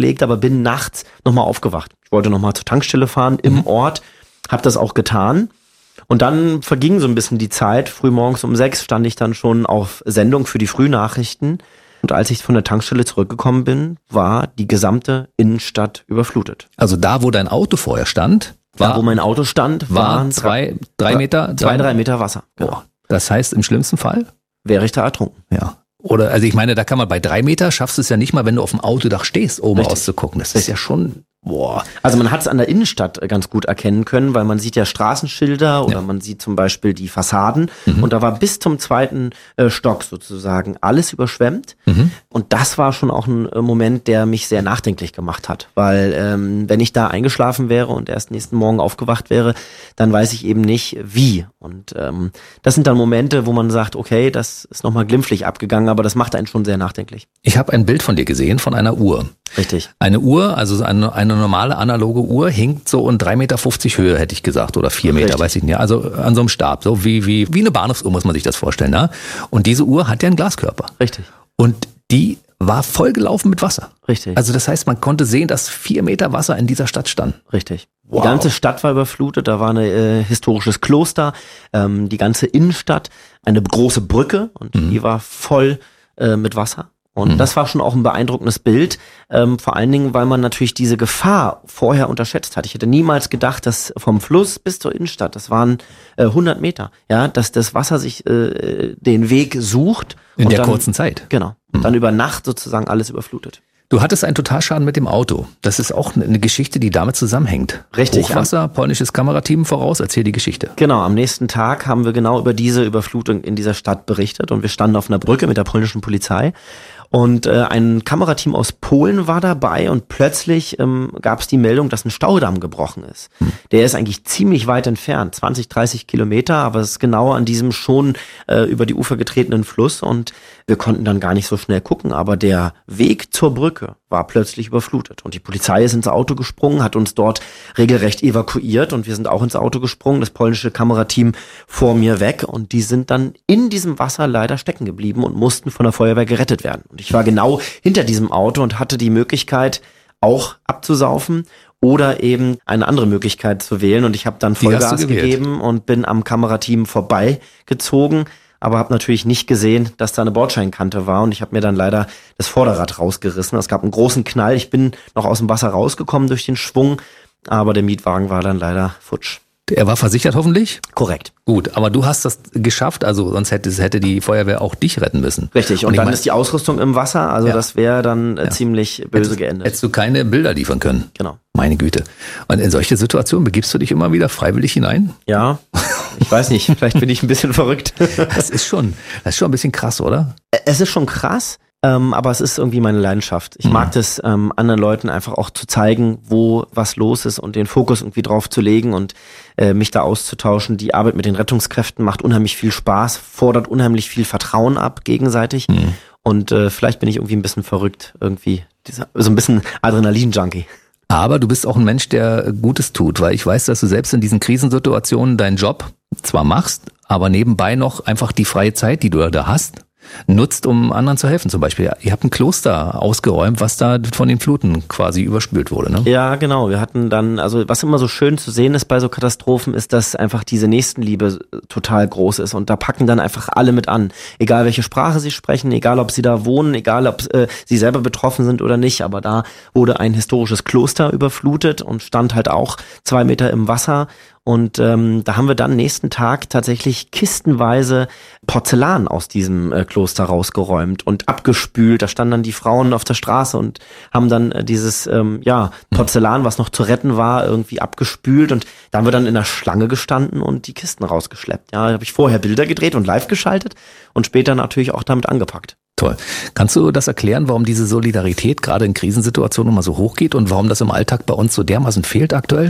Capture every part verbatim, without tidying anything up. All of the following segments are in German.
gelegt, aber bin nachts nochmal aufgewacht. Ich wollte nochmal zur Tankstelle fahren im mhm. Ort, habe das auch getan. Und dann verging so ein bisschen die Zeit. Frühmorgens um sechs stand ich dann schon auf Sendung für die Frühnachrichten. Und als ich von der Tankstelle zurückgekommen bin, war die gesamte Innenstadt überflutet. Also da, wo dein Auto vorher stand, war, da, wo mein Auto stand, waren waren zwei, drei Meter, zwei, drei Meter Wasser. Genau. Oh, das heißt, im schlimmsten Fall wäre ich da ertrunken. Ja. Oder, also ich meine, da kann man bei drei Meter schaffst du es ja nicht mal, wenn du auf dem Autodach stehst, oben Richtig. rauszugucken. Das ist ja schon, boah. Also man hat es an der Innenstadt ganz gut erkennen können, weil man sieht ja Straßenschilder oder ja. man sieht zum Beispiel die Fassaden. Mhm. Und da war bis zum zweiten äh, Stock sozusagen alles überschwemmt. Mhm. Und das war schon auch ein äh, Moment, der mich sehr nachdenklich gemacht hat. Weil ähm, wenn ich da eingeschlafen wäre und erst nächsten Morgen aufgewacht wäre, dann weiß ich eben nicht, wie. Und ähm, das sind dann Momente, wo man sagt, okay, das ist nochmal glimpflich abgegangen, aber das macht einen schon sehr nachdenklich. Ich habe ein Bild von dir gesehen, von einer Uhr. Richtig. Eine Uhr, also eine, eine normale analoge Uhr, hinkt so in drei Meter fünfzig Höhe, hätte ich gesagt, oder vier Meter, Richtig. Weiß ich nicht. Also an so einem Stab, so wie, wie, wie eine Bahnhofsuhr muss man sich das vorstellen. Ne? Und diese Uhr hat ja einen Glaskörper. Richtig. Und die war vollgelaufen mit Wasser. Richtig. Also das heißt, man konnte sehen, dass vier Meter Wasser in dieser Stadt stand. Richtig. Wow. Die ganze Stadt war überflutet, da war ein äh, historisches Kloster, ähm, die ganze Innenstadt, eine große Brücke und mhm. die war voll äh, mit Wasser. Und mhm. das war schon auch ein beeindruckendes Bild, ähm, vor allen Dingen, weil man natürlich diese Gefahr vorher unterschätzt hat. Ich hätte niemals gedacht, dass vom Fluss bis zur Innenstadt, das waren äh, hundert Meter, ja, dass das Wasser sich äh, den Weg sucht. In und der dann, kurzen Zeit. Genau. Und mhm. dann über Nacht sozusagen alles überflutet. Du hattest einen Totalschaden mit dem Auto. Das ist auch eine Geschichte, die damit zusammenhängt. Richtig. Hochwasser, polnisches Kamerateam voraus, erzähl die Geschichte. Genau, am nächsten Tag haben wir genau über diese Überflutung in dieser Stadt berichtet und wir standen auf einer Brücke mit der polnischen Polizei. Und äh, ein Kamerateam aus Polen war dabei und plötzlich ähm, gab es die Meldung, dass ein Staudamm gebrochen ist. Hm. Der ist eigentlich ziemlich weit entfernt, zwanzig, dreißig Kilometer, aber es ist genau an diesem schon äh, über die Ufer getretenen Fluss und wir konnten dann gar nicht so schnell gucken, aber der Weg zur Brücke war plötzlich überflutet und die Polizei ist ins Auto gesprungen, hat uns dort regelrecht evakuiert und wir sind auch ins Auto gesprungen, das polnische Kamerateam vor mir weg und die sind dann in diesem Wasser leider stecken geblieben und mussten von der Feuerwehr gerettet werden. Und ich war genau hinter diesem Auto und hatte die Möglichkeit, auch abzusaufen oder eben eine andere Möglichkeit zu wählen. Und ich habe dann Vollgas gegeben und bin am Kamerateam vorbeigezogen, aber habe natürlich nicht gesehen, dass da eine Bordscheinkante war. Und ich habe mir dann leider das Vorderrad rausgerissen. Es gab einen großen Knall. Ich bin noch aus dem Wasser rausgekommen durch den Schwung, aber der Mietwagen war dann leider futsch. Er war versichert hoffentlich? Korrekt. Gut, aber du hast das geschafft, also sonst hätte, hätte die Feuerwehr auch dich retten müssen. Richtig, und, und dann mein, ist die Ausrüstung im Wasser, also ja. das wäre dann äh, ja. ziemlich böse hättest, geendet. Hättest du keine Bilder liefern können. Genau. Meine Güte. Und in solche Situationen begibst du dich immer wieder freiwillig hinein? Ja, ich weiß nicht, vielleicht bin ich ein bisschen verrückt. Das ist schon, das ist schon ein bisschen krass, oder? Es ist schon krass. Ähm, aber es ist irgendwie meine Leidenschaft. Ich mhm. mag das, ähm, anderen Leuten einfach auch zu zeigen, wo was los ist und den Fokus irgendwie drauf zu legen und äh, mich da auszutauschen. Die Arbeit mit den Rettungskräften macht unheimlich viel Spaß, fordert unheimlich viel Vertrauen ab gegenseitig. Mhm. Und äh, vielleicht bin ich irgendwie ein bisschen verrückt, irgendwie dieser, so ein bisschen Adrenalin-Junkie. Aber du bist auch ein Mensch, der Gutes tut, weil ich weiß, dass du selbst in diesen Krisensituationen deinen Job zwar machst, aber nebenbei noch einfach die freie Zeit, die du da hast, nutzt, um anderen zu helfen. Zum Beispiel, ihr habt ein Kloster ausgeräumt, was da von den Fluten quasi überspült wurde, ne? Ja, genau. Wir hatten dann, also was immer so schön zu sehen ist bei so Katastrophen, ist, dass einfach diese Nächstenliebe total groß ist und da packen dann einfach alle mit an. Egal welche Sprache sie sprechen, egal ob sie da wohnen, egal ob äh, sie selber betroffen sind oder nicht, aber da wurde ein historisches Kloster überflutet und stand halt auch zwei Meter im Wasser. Und ähm, da haben wir dann nächsten Tag tatsächlich kistenweise Porzellan aus diesem äh, Kloster rausgeräumt und abgespült. Da standen dann die Frauen auf der Straße und haben dann äh, dieses ähm, ja Porzellan, was noch zu retten war, irgendwie abgespült. Und da haben wir dann in der Schlange gestanden und die Kisten rausgeschleppt. Ja, da habe ich vorher Bilder gedreht und live geschaltet und später natürlich auch damit angepackt. Toll. Kannst du das erklären, warum diese Solidarität gerade in Krisensituationen immer so hoch geht und warum das im Alltag bei uns so dermaßen fehlt aktuell?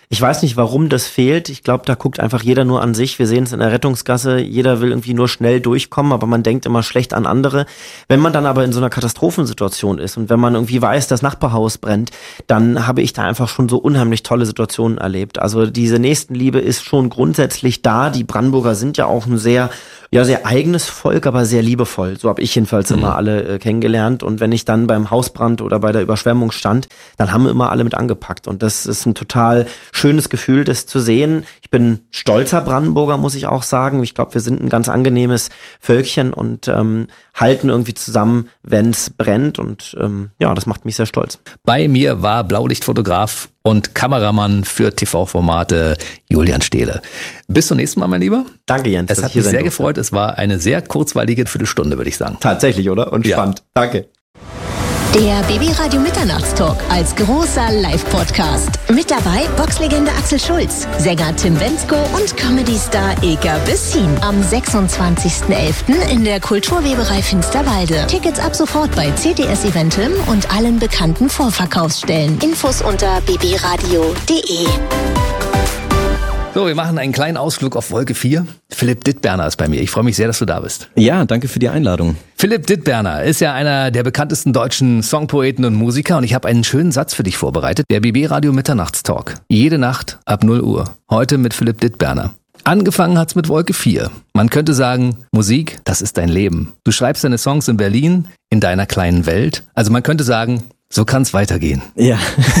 Ich weiß nicht, warum das fehlt. Ich glaube, da guckt einfach jeder nur an sich. Wir sehen es in der Rettungsgasse. Jeder will irgendwie nur schnell durchkommen, aber man denkt immer schlecht an andere. Wenn man dann aber in so einer Katastrophensituation ist und wenn man irgendwie weiß, das Nachbarhaus brennt, dann habe ich da einfach schon so unheimlich tolle Situationen erlebt. Also diese Nächstenliebe ist schon grundsätzlich da. Die Brandenburger sind ja auch ein sehr ja sehr eigenes Volk, aber sehr liebevoll. So habe ich jedenfalls mhm. immer alle äh, kennengelernt. Und wenn ich dann beim Hausbrand oder bei der Überschwemmung stand, dann haben wir immer alle mit angepackt. Und das ist ein total schönes Gefühl, das zu sehen. Ich bin stolzer Brandenburger, muss ich auch sagen. Ich glaube, wir sind ein ganz angenehmes Völkchen und ähm, halten irgendwie zusammen, wenn es brennt. Und ähm, ja, das macht mich sehr stolz. Bei mir war Blaulichtfotograf und Kameramann für T V-Formate Julian Stehle. Bis zum nächsten Mal, mein Lieber. Danke, Jens. Es hat mich sehr gefreut. Es war eine sehr kurzweilige Viertelstunde, würde ich sagen. Tatsächlich, oder? Und ja. Spannend. Danke. Der B B-Radio Mitternachtstalk als großer Live-Podcast. Mit dabei Boxlegende Axel Schulz, Sänger Tim Bendzko und Comedy-Star Ilka Bessin. Am sechsundzwanzigsten elften in der Kulturweberei Finsterwalde. Tickets ab sofort bei C T S Eventim und allen bekannten Vorverkaufsstellen. Infos unter b b radio punkt d e. So, wir machen einen kleinen Ausflug auf Wolke vier. Philipp Dittberner ist bei mir. Ich freue mich sehr, dass du da bist. Ja, danke für die Einladung. Philipp Dittberner ist ja einer der bekanntesten deutschen Songpoeten und Musiker und ich habe einen schönen Satz für dich vorbereitet. Der B B-Radio Mitternachtstalk. Jede Nacht ab null Uhr. Heute mit Philipp Dittberner. Angefangen hat's mit Wolke vier. Man könnte sagen, Musik, das ist dein Leben. Du schreibst deine Songs in Berlin, in deiner kleinen Welt. Also man könnte sagen, so kann's weitergehen. Ja.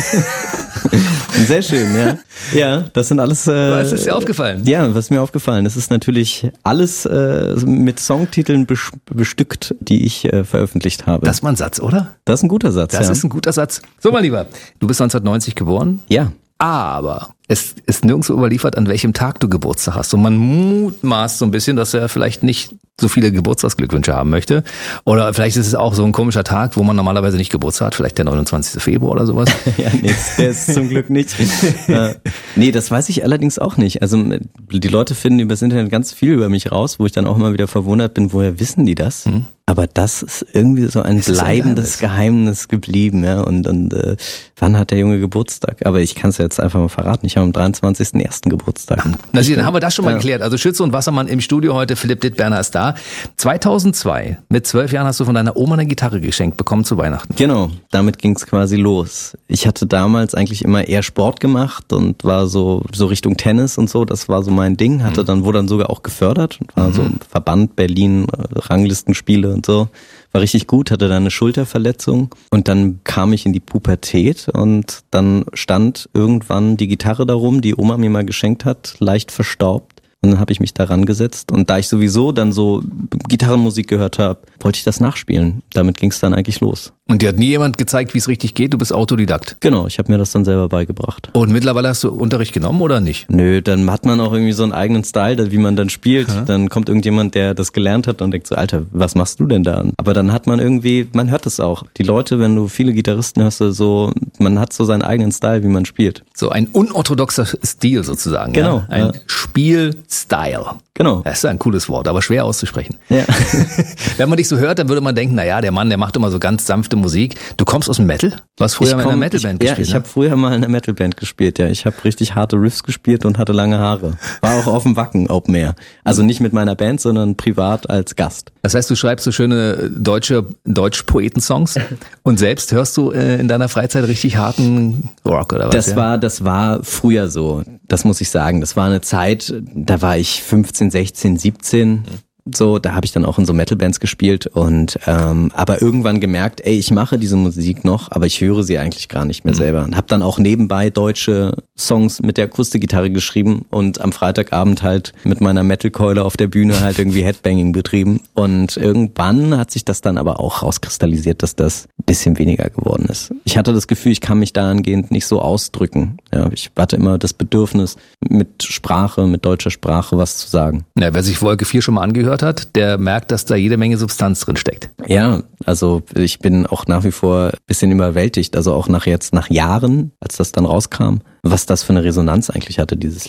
Sehr schön, ja. Ja, das sind alles... Äh, was ist dir aufgefallen? Ja, was ist mir aufgefallen? Das ist natürlich alles äh, mit Songtiteln bes- bestückt, die ich äh, veröffentlicht habe. Das ist mal ein Satz, oder? Das ist ein guter Satz, Das ja. ist ein guter Satz. So, mein Lieber, du bist neunzehnhundertneunzig geboren. Ja. Aber es ist nirgendwo überliefert, an welchem Tag du Geburtstag hast. Und man mutmaßt so ein bisschen, dass er vielleicht nicht so viele Geburtstagsglückwünsche haben möchte. Oder vielleicht ist es auch so ein komischer Tag, wo man normalerweise nicht Geburtstag hat. Vielleicht der neunundzwanzigsten Februar oder sowas. Ja, nee, der ist zum Glück nicht. äh, nee, das weiß ich allerdings auch nicht. Also die Leute finden übers Internet ganz viel über mich raus, wo ich dann auch immer wieder verwundert bin, woher wissen die das? Mhm. Aber das ist irgendwie so ein bleibendes ein Geheimnis. Geheimnis geblieben. Ja. Und, und äh, wann hat der Junge Geburtstag? Aber ich kann es ja jetzt einfach mal verraten. Ich habe am dreiundzwanzigsten ersten Geburtstag. Na, dann haben wir das schon mal ja. geklärt. Also Schütze und Wassermann im Studio heute. Philipp Dittberner ist da. zweitausendzwei, mit zwölf Jahren hast du von deiner Oma eine Gitarre geschenkt bekommen zu Weihnachten. Genau, damit ging es quasi los. Ich hatte damals eigentlich immer eher Sport gemacht und war so so Richtung Tennis und so. Das war so mein Ding. Hatte dann wurde dann sogar auch gefördert. War mhm. so im Verband Berlin, Ranglistenspiele und so. War richtig gut, hatte dann eine Schulterverletzung und dann kam ich in die Pubertät und dann stand irgendwann die Gitarre darum, die Oma mir mal geschenkt hat, leicht verstaubt. Und dann habe ich mich daran gesetzt und da ich sowieso dann so Gitarrenmusik gehört habe, wollte ich das nachspielen. Damit ging es dann eigentlich los. Und dir hat nie jemand gezeigt, wie es richtig geht? Du bist Autodidakt? Genau, ich habe mir das dann selber beigebracht. Und mittlerweile hast du Unterricht genommen oder nicht? Nö, dann hat man auch irgendwie so einen eigenen Style, wie man dann spielt. Ja. Dann kommt irgendjemand, der das gelernt hat und denkt so, Alter, was machst du denn da? Aber dann hat man irgendwie, man hört es auch. Die Leute, wenn du viele Gitarristen hast, so, man hat so seinen eigenen Style, wie man spielt. So ein unorthodoxer Stil sozusagen. Genau. Ja? Ein ja. Spielstyle. Genau. Das ist ein cooles Wort, aber schwer auszusprechen. Ja. Wenn man dich so hört, dann würde man denken, naja, der Mann, der macht immer so ganz sanfte Musik. Du kommst aus dem Metal? Du hast früher ich mal komm, in einer Metalband ich, gespielt. Ja, ich ne? habe früher mal in einer Metalband gespielt, ja. Ich habe richtig harte Riffs gespielt und hatte lange Haare. War auch auf dem Wacken Open Air. Also nicht mit meiner Band, sondern privat als Gast. Das heißt, du schreibst so schöne deutsche Deutsch-Poeten-Songs und selbst hörst du äh, in deiner Freizeit richtig harten Rock oder was? Das ja? war, das war früher so. Das muss ich sagen. Das war eine Zeit, da war ich fünfzehn, sechzehn, siebzehn. So, da habe ich dann auch in so Metal-Bands gespielt und ähm, aber irgendwann gemerkt, ey, ich mache diese Musik noch, aber ich höre sie eigentlich gar nicht mehr mhm. selber. Und habe dann auch nebenbei deutsche Songs mit der Akustikgitarre geschrieben und am Freitagabend halt mit meiner Metal-Keule auf der Bühne halt irgendwie Headbanging betrieben. Und irgendwann hat sich das dann aber auch rauskristallisiert, dass das ein bisschen weniger geworden ist. Ich hatte das Gefühl, ich kann mich dahingehend nicht so ausdrücken. Ja, ich hatte immer das Bedürfnis, mit Sprache, mit deutscher Sprache was zu sagen. Ja, wer sich Wolke vier schon mal angehört hat, der merkt, dass da jede Menge Substanz drin steckt. Ja, also ich bin auch nach wie vor ein bisschen überwältigt, also auch nach jetzt, nach Jahren, als das dann rauskam, was das für eine Resonanz eigentlich hatte, dieses Lied.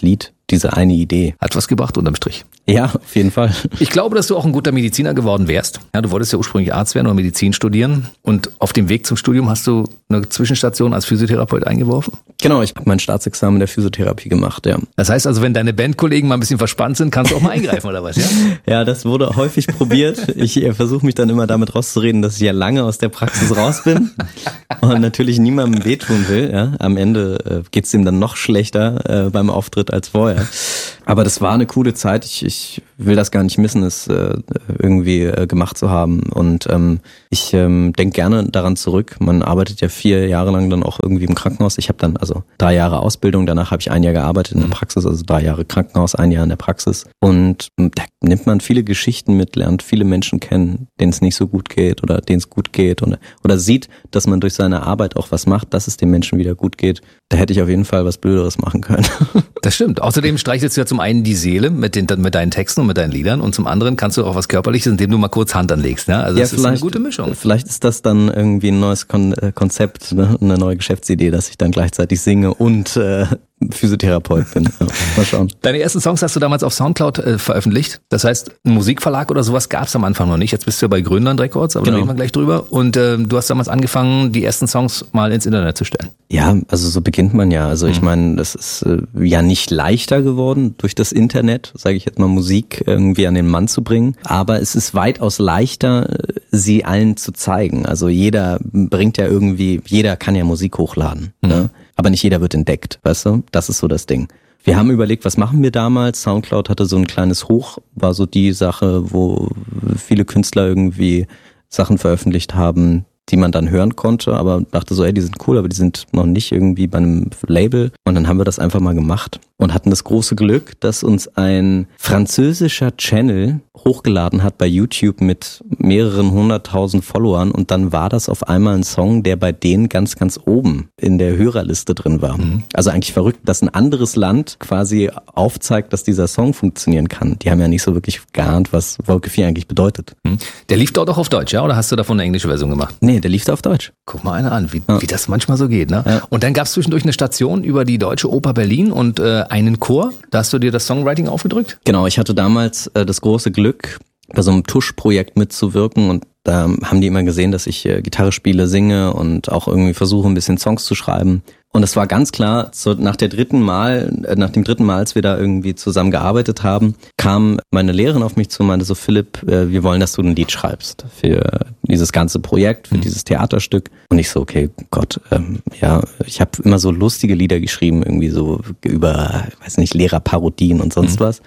diese eine Idee. Hat was gebracht unterm Strich. Ja, auf jeden Fall. Ich glaube, dass du auch ein guter Mediziner geworden wärst. Ja, du wolltest ja ursprünglich Arzt werden oder Medizin studieren. Und auf dem Weg zum Studium hast du eine Zwischenstation als Physiotherapeut eingeworfen? Genau, ich habe mein Staatsexamen der Physiotherapie gemacht, ja. Das heißt also, wenn deine Bandkollegen mal ein bisschen verspannt sind, kannst du auch mal eingreifen oder was, ja? Ja, das wurde häufig probiert. Ich äh, versuche mich dann immer damit rauszureden, dass ich ja lange aus der Praxis raus bin und natürlich niemandem wehtun will. Ja. Am Ende äh, geht's dem dann noch schlechter äh, beim Auftritt als vorher. Aber das war eine coole Zeit. Ich, ich will das gar nicht missen, es äh, irgendwie äh, gemacht zu haben. Und ähm, ich ähm, denke gerne daran zurück. Man arbeitet ja vier Jahre lang dann auch irgendwie im Krankenhaus. Ich habe dann also drei Jahre Ausbildung, danach habe ich ein Jahr gearbeitet in der Praxis, also drei Jahre Krankenhaus, ein Jahr in der Praxis. Und da nimmt man viele Geschichten mit, lernt viele Menschen kennen, denen es nicht so gut geht oder denen es gut geht oder, oder sieht, dass man durch seine Arbeit auch was macht, dass es den Menschen wieder gut geht. Da hätte ich auf jeden Fall was Blöderes machen können. Das stimmt. Außerdem streichelst du ja zum einen die Seele mit, den, mit deinen Texten und mit deinen Liedern und zum anderen kannst du auch was Körperliches, indem du mal kurz Hand anlegst. Ne? Also ja, das ist eine gute Mischung. Vielleicht ist das dann irgendwie ein neues Kon- Konzept, ne? Eine neue Geschäftsidee, dass ich dann gleichzeitig singe und äh, Physiotherapeut bin. Ja, mal schauen. Deine ersten Songs hast du damals auf Soundcloud äh, veröffentlicht. Das heißt, ein Musikverlag oder sowas gab es am Anfang noch nicht. Jetzt bist du ja bei Grönland Records, aber genau. Da reden wir gleich drüber. Und äh, du hast damals angefangen, die ersten Songs mal ins Internet zu stellen. Ja, also so beginnt man ja. Also mhm. ich meine, das ist äh, ja nicht leichter geworden durch das Internet, sage ich jetzt mal, Musik irgendwie an den Mann zu bringen. Aber es ist weitaus leichter, sie allen zu zeigen. Also jeder bringt ja irgendwie, jeder kann ja Musik hochladen. Mhm. Ne? Aber nicht jeder wird entdeckt, weißt du? Das ist so das Ding. Wir haben überlegt, was machen wir damals? Soundcloud hatte so ein kleines Hoch, war so die Sache, wo viele Künstler irgendwie Sachen veröffentlicht haben, die man dann hören konnte, aber dachte so, ey, die sind cool, aber die sind noch nicht irgendwie bei einem Label. Und dann haben wir das einfach mal gemacht und hatten das große Glück, dass uns ein französischer Channel hochgeladen hat bei YouTube mit mehreren hunderttausend Followern und dann war das auf einmal ein Song, der bei denen ganz, ganz oben in der Hörerliste drin war. Mhm. Also eigentlich verrückt, dass ein anderes Land quasi aufzeigt, dass dieser Song funktionieren kann. Die haben ja nicht so wirklich geahnt, was Wolke vier eigentlich bedeutet. Mhm. Der lief dort auch auf Deutsch, ja? Oder hast du davon eine englische Version gemacht? Nee, der lief da auf Deutsch. Guck mal einer an, wie, ja. wie das manchmal so geht, ne? Ja. Und dann gab es zwischendurch eine Station über die Deutsche Oper Berlin und äh, einen Chor. Da hast du dir das Songwriting aufgedrückt? Genau, ich hatte damals äh, das große Glück, bei so einem Tuschprojekt mitzuwirken und da haben die immer gesehen, dass ich äh, Gitarre spiele, singe und auch irgendwie versuche, ein bisschen Songs zu schreiben. Und es war ganz klar, so nach der dritten Mal, äh, nach dem dritten Mal, als wir da irgendwie zusammen gearbeitet haben, kam meine Lehrerin auf mich zu und meinte so, Philipp, äh, wir wollen, dass du ein Lied schreibst für dieses ganze Projekt, für mhm. dieses Theaterstück. Und ich so, okay, Gott, ähm, ja, ich habe immer so lustige Lieder geschrieben, irgendwie so über, weiß nicht, Lehrerparodien und sonst mhm. was.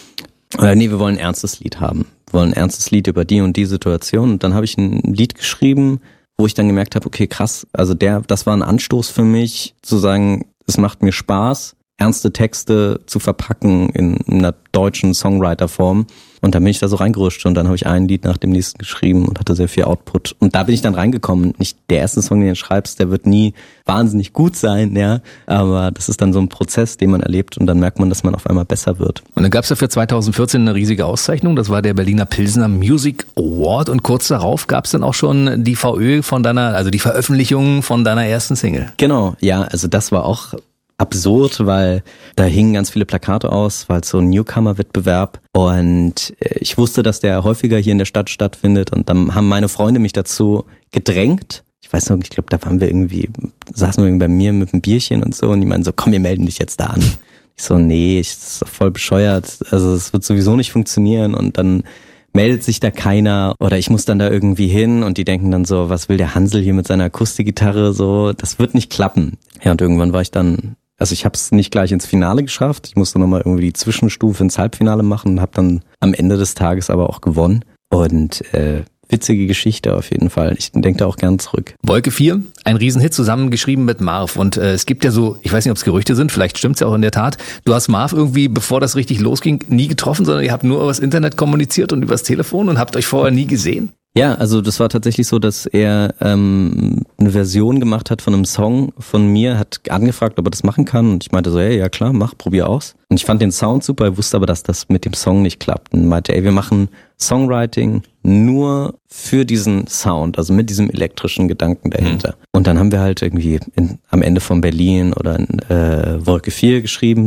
Äh, nee, wir wollen ein ernstes Lied haben. Wir wollen ein ernstes Lied über die und die Situation. Und dann habe ich ein Lied geschrieben, wo ich dann gemerkt habe, okay, krass, also der, das war ein Anstoß für mich, zu sagen, es macht mir Spaß, ernste Texte zu verpacken in einer deutschen Songwriter-Form. Und dann bin ich da so reingerutscht und dann habe ich ein Lied nach dem nächsten geschrieben und hatte sehr viel Output. Und da bin ich dann reingekommen. Nicht der erste Song, den du schreibst, der wird nie wahnsinnig gut sein, ja. Aber das ist dann so ein Prozess, den man erlebt und dann merkt man, dass man auf einmal besser wird. Und dann gab es ja für zweitausendvierzehn eine riesige Auszeichnung. Das war der Berliner Pilsner Music Award und kurz darauf gab es dann auch schon die V Ö von deiner, also die Veröffentlichung von deiner ersten Single. Genau, ja, also das war auch absurd, weil da hingen ganz viele Plakate aus, weil es so ein Newcomer-Wettbewerb und ich wusste, dass der häufiger hier in der Stadt stattfindet und dann haben meine Freunde mich dazu gedrängt. Ich weiß noch, ich glaube, da waren wir irgendwie, saßen wir irgendwie bei mir mit einem Bierchen und so und die meinten so, komm, wir melden dich jetzt da an. Ich so, nee, ich, das ist doch voll bescheuert, also es wird sowieso nicht funktionieren und dann meldet sich da keiner oder ich muss dann da irgendwie hin und die denken dann so, was will der Hansel hier mit seiner Akustikgitarre, so, das wird nicht klappen. Ja, und irgendwann war ich dann, also ich habe es nicht gleich ins Finale geschafft, ich musste nochmal irgendwie die Zwischenstufe ins Halbfinale machen und habe dann am Ende des Tages aber auch gewonnen und äh, witzige Geschichte auf jeden Fall. Ich denke da auch gern zurück. Wolke vier, ein Riesenhit, zusammengeschrieben mit Marv. Und äh, es gibt ja so, ich weiß nicht, ob es Gerüchte sind, vielleicht stimmt's ja auch in der Tat. Du hast Marv irgendwie, bevor das richtig losging, nie getroffen, sondern ihr habt nur übers Internet kommuniziert und übers Telefon und habt euch vorher nie gesehen? Ja, also das war tatsächlich so, dass er ähm, eine Version gemacht hat von einem Song von mir, hat angefragt, ob er das machen kann und ich meinte so, hey, ja klar, mach, probier aus. Und ich fand den Sound super, ich wusste aber, dass das mit dem Song nicht klappt und meinte, ey, wir machen Songwriting nur für diesen Sound, also mit diesem elektrischen Gedanken dahinter. Mhm. Und dann haben wir halt irgendwie in, am Ende von Berlin oder in äh, Wolke vier geschrieben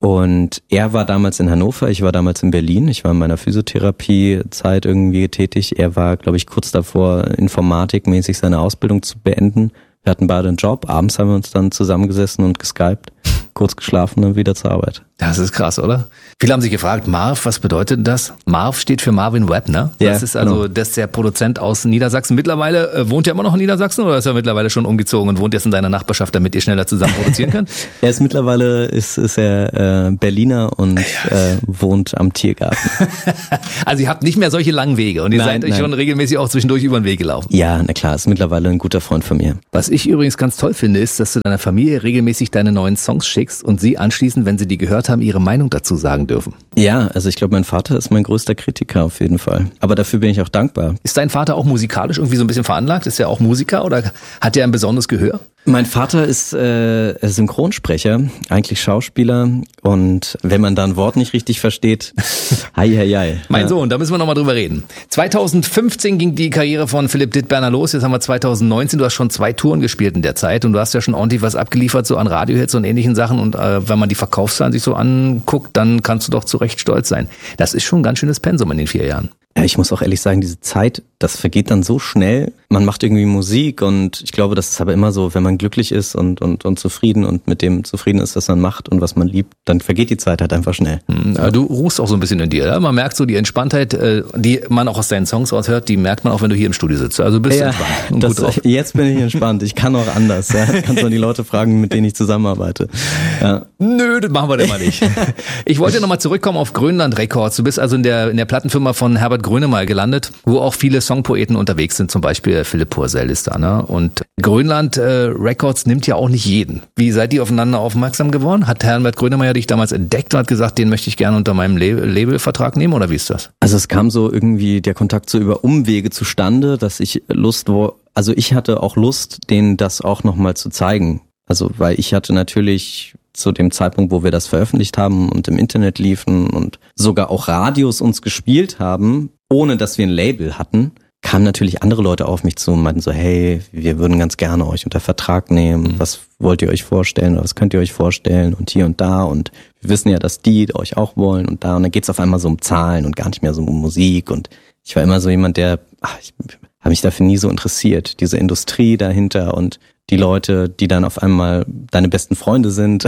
Und er war damals in Hannover, ich war damals in Berlin. Ich war in meiner Physiotherapiezeit irgendwie tätig. Er war, glaube ich, kurz davor, informatikmäßig seine Ausbildung zu beenden. Wir hatten beide einen Job. Abends haben wir uns dann zusammengesessen und geskypt, kurz geschlafen und dann wieder zur Arbeit. Das ist krass, oder? Viele haben sich gefragt, Marv, was bedeutet das? Marv steht für Marvin Webb, ne? Ja, das ist also, genau. das ist der Produzent aus Niedersachsen. Mittlerweile äh, wohnt er immer noch in Niedersachsen oder ist er mittlerweile schon umgezogen und wohnt jetzt in deiner Nachbarschaft, damit ihr schneller zusammen produzieren könnt? Er ist mittlerweile ist, ist er äh, Berliner und äh, wohnt am Tiergarten. Also ihr habt nicht mehr solche langen Wege und ihr Nein, seid euch nein. schon regelmäßig auch zwischendurch über den Weg gelaufen. Ja, na klar, ist mittlerweile ein guter Freund von mir. Was ich übrigens ganz toll finde, ist, dass du deiner Familie regelmäßig deine neuen Songs schickst und sie anschließend, wenn sie die gehört haben, ihre Meinung dazu sagen dürfen. Ja, also ich glaube, mein Vater ist mein größter Kritiker auf jeden Fall. Aber dafür bin ich auch dankbar. Ist dein Vater auch musikalisch irgendwie so ein bisschen veranlagt? Ist er auch Musiker oder hat er ein besonderes Gehör? Mein Vater ist äh, Synchronsprecher, eigentlich Schauspieler, und wenn man da ein Wort nicht richtig versteht, hei, hei, hei. Mein Ja. Sohn, da müssen wir nochmal drüber reden. zweitausendfünfzehn ging die Karriere von Philipp Dittberner los, jetzt haben wir zweitausendneunzehn, du hast schon zwei Touren gespielt in der Zeit und du hast ja schon ordentlich was abgeliefert, so an Radiohits und ähnlichen Sachen, und äh, wenn man die Verkaufszahlen sich so anguckt, dann kannst du doch zu Recht stolz sein. Das ist schon ein ganz schönes Pensum in den vier Jahren. Ja, ich muss auch ehrlich sagen, diese Zeit, das vergeht dann so schnell. Man macht irgendwie Musik und ich glaube, das ist aber immer so, wenn man glücklich ist und, und, und zufrieden und mit dem zufrieden ist, was man macht und was man liebt, dann vergeht die Zeit halt einfach schnell. Ja, du ruhst auch so ein bisschen in dir. Ja? Man merkt so die Entspanntheit, äh, die man auch aus deinen Songs raushört, die merkt man auch, wenn du hier im Studio sitzt. Also bist du Ja, entspannt und das, gut drauf. jetzt bin ich entspannt. Ich kann auch anders. Ja. Kannst du die Leute fragen, mit denen ich zusammenarbeite. Ja. Nö, das machen wir denn mal nicht. Ich wollte nochmal zurückkommen auf Grönland Records. Du bist also in der, in der Plattenfirma von Herbert Grönemeyer gelandet, wo auch viele Songpoeten unterwegs sind, zum Beispiel Philipp Purcell ist da, ne? Und Grönland äh, Records nimmt ja auch nicht jeden. Wie seid ihr aufeinander aufmerksam geworden? Hat Herbert Grönemeyer dich damals entdeckt und hat gesagt, den möchte ich gerne unter meinem Label- Labelvertrag nehmen, oder wie ist das? Also es kam so irgendwie der Kontakt so über Umwege zustande, dass ich Lust war, also ich hatte auch Lust, denen das auch nochmal zu zeigen. Also weil ich hatte natürlich zu dem Zeitpunkt, wo wir das veröffentlicht haben und im Internet liefen und sogar auch Radios uns gespielt haben, ohne dass wir ein Label hatten, kamen natürlich andere Leute auf mich zu und meinten so, hey, wir würden ganz gerne euch unter Vertrag nehmen, was wollt ihr euch vorstellen oder was könnt ihr euch vorstellen und hier und da, und wir wissen ja, dass die euch auch wollen und da, und dann geht's auf einmal so um Zahlen und gar nicht mehr so um Musik, und ich war immer so jemand, der, ach, ich habe mich dafür nie so interessiert, diese Industrie dahinter und die Leute, die dann auf einmal deine besten Freunde sind.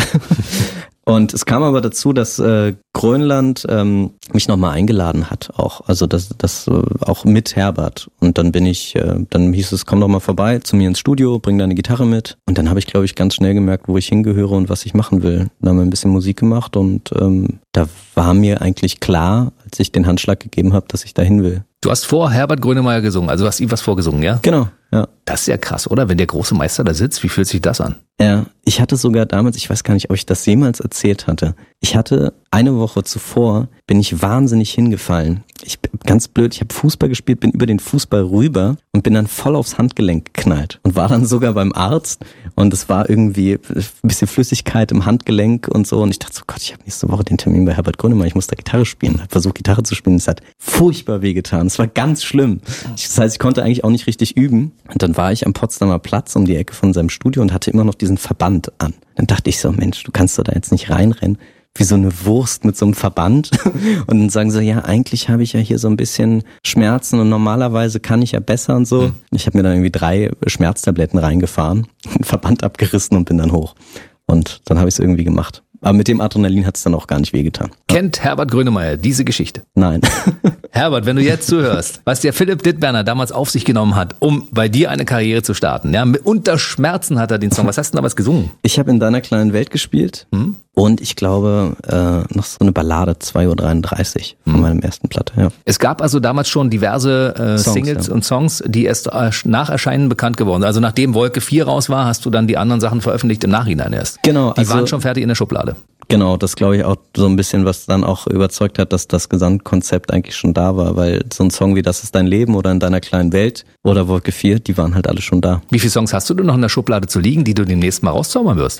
Und es kam aber dazu, dass äh, Grönland ähm, mich nochmal eingeladen hat, auch, also das, das äh, auch mit Herbert. Und dann bin ich, äh, dann hieß es, komm doch mal vorbei zu mir ins Studio, bring deine Gitarre mit. Und dann habe ich, glaube ich, ganz schnell gemerkt, wo ich hingehöre und was ich machen will. Dann haben wir ein bisschen Musik gemacht und ähm, da war mir eigentlich klar, als ich den Handschlag gegeben habe, dass ich dahin will. Du hast vor Herbert Grönemeyer gesungen, also du hast ihm was vorgesungen, ja? Genau, ja. Das ist ja krass, oder? Wenn der große Meister da sitzt, wie fühlt sich das an? Ja, ich hatte sogar damals, ich weiß gar nicht, ob ich das jemals erzählt hatte. Ich hatte eine Woche zuvor, bin ich wahnsinnig hingefallen. Ich bin ganz blöd, ich habe Fußball gespielt, bin über den Fußball rüber und bin dann voll aufs Handgelenk geknallt und war dann sogar beim Arzt, und es war irgendwie ein bisschen Flüssigkeit im Handgelenk und so, und ich dachte so, Gott, ich habe nächste Woche den Termin bei Herbert Grönemeyer, ich muss da Gitarre spielen. Ich habe versucht, Gitarre zu spielen, es hat furchtbar wehgetan, es war ganz schlimm. Das heißt, ich konnte eigentlich auch nicht richtig üben, und dann war ich am Potsdamer Platz um die Ecke von seinem Studio und hatte immer noch diesen Verband an. Dann dachte ich so, Mensch, du kannst doch da jetzt nicht reinrennen wie so eine Wurst mit so einem Verband, und dann sagen sie, ja, eigentlich habe ich ja hier so ein bisschen Schmerzen und normalerweise kann ich ja besser und so. Ich habe mir dann irgendwie drei Schmerztabletten reingefahren, einen Verband abgerissen und bin dann hoch. Und dann habe ich es irgendwie gemacht. Aber mit dem Adrenalin hat es dann auch gar nicht wehgetan. Kennt Herbert Grönemeyer diese Geschichte? Nein. Herbert, wenn du jetzt zuhörst, was der Philipp Dittberner damals auf sich genommen hat, um bei dir eine Karriere zu starten, ja, unter Schmerzen hat er den Song. Was hast du denn damals gesungen? Ich habe in deiner kleinen Welt gespielt, hm? und ich glaube äh, noch so eine Ballade, zwei Uhr dreiunddreißig von hm. meinem ersten Platte. Ja. Es gab also damals schon diverse äh, Songs, Singles ja. und Songs, die erst äh, nach Erscheinen bekannt geworden sind. Also nachdem Wolke vier raus war, hast du dann die anderen Sachen veröffentlicht im Nachhinein erst. Genau. Die also, waren schon fertig in der Schublade. Genau, das glaube ich auch so ein bisschen, was dann auch überzeugt hat, dass das Gesamtkonzept eigentlich schon da war, weil so ein Song wie Das ist dein Leben oder In deiner kleinen Welt oder Wolke vier, die waren halt alle schon da. Wie viele Songs hast du denn noch in der Schublade zu liegen, die du demnächst mal rauszaubern wirst?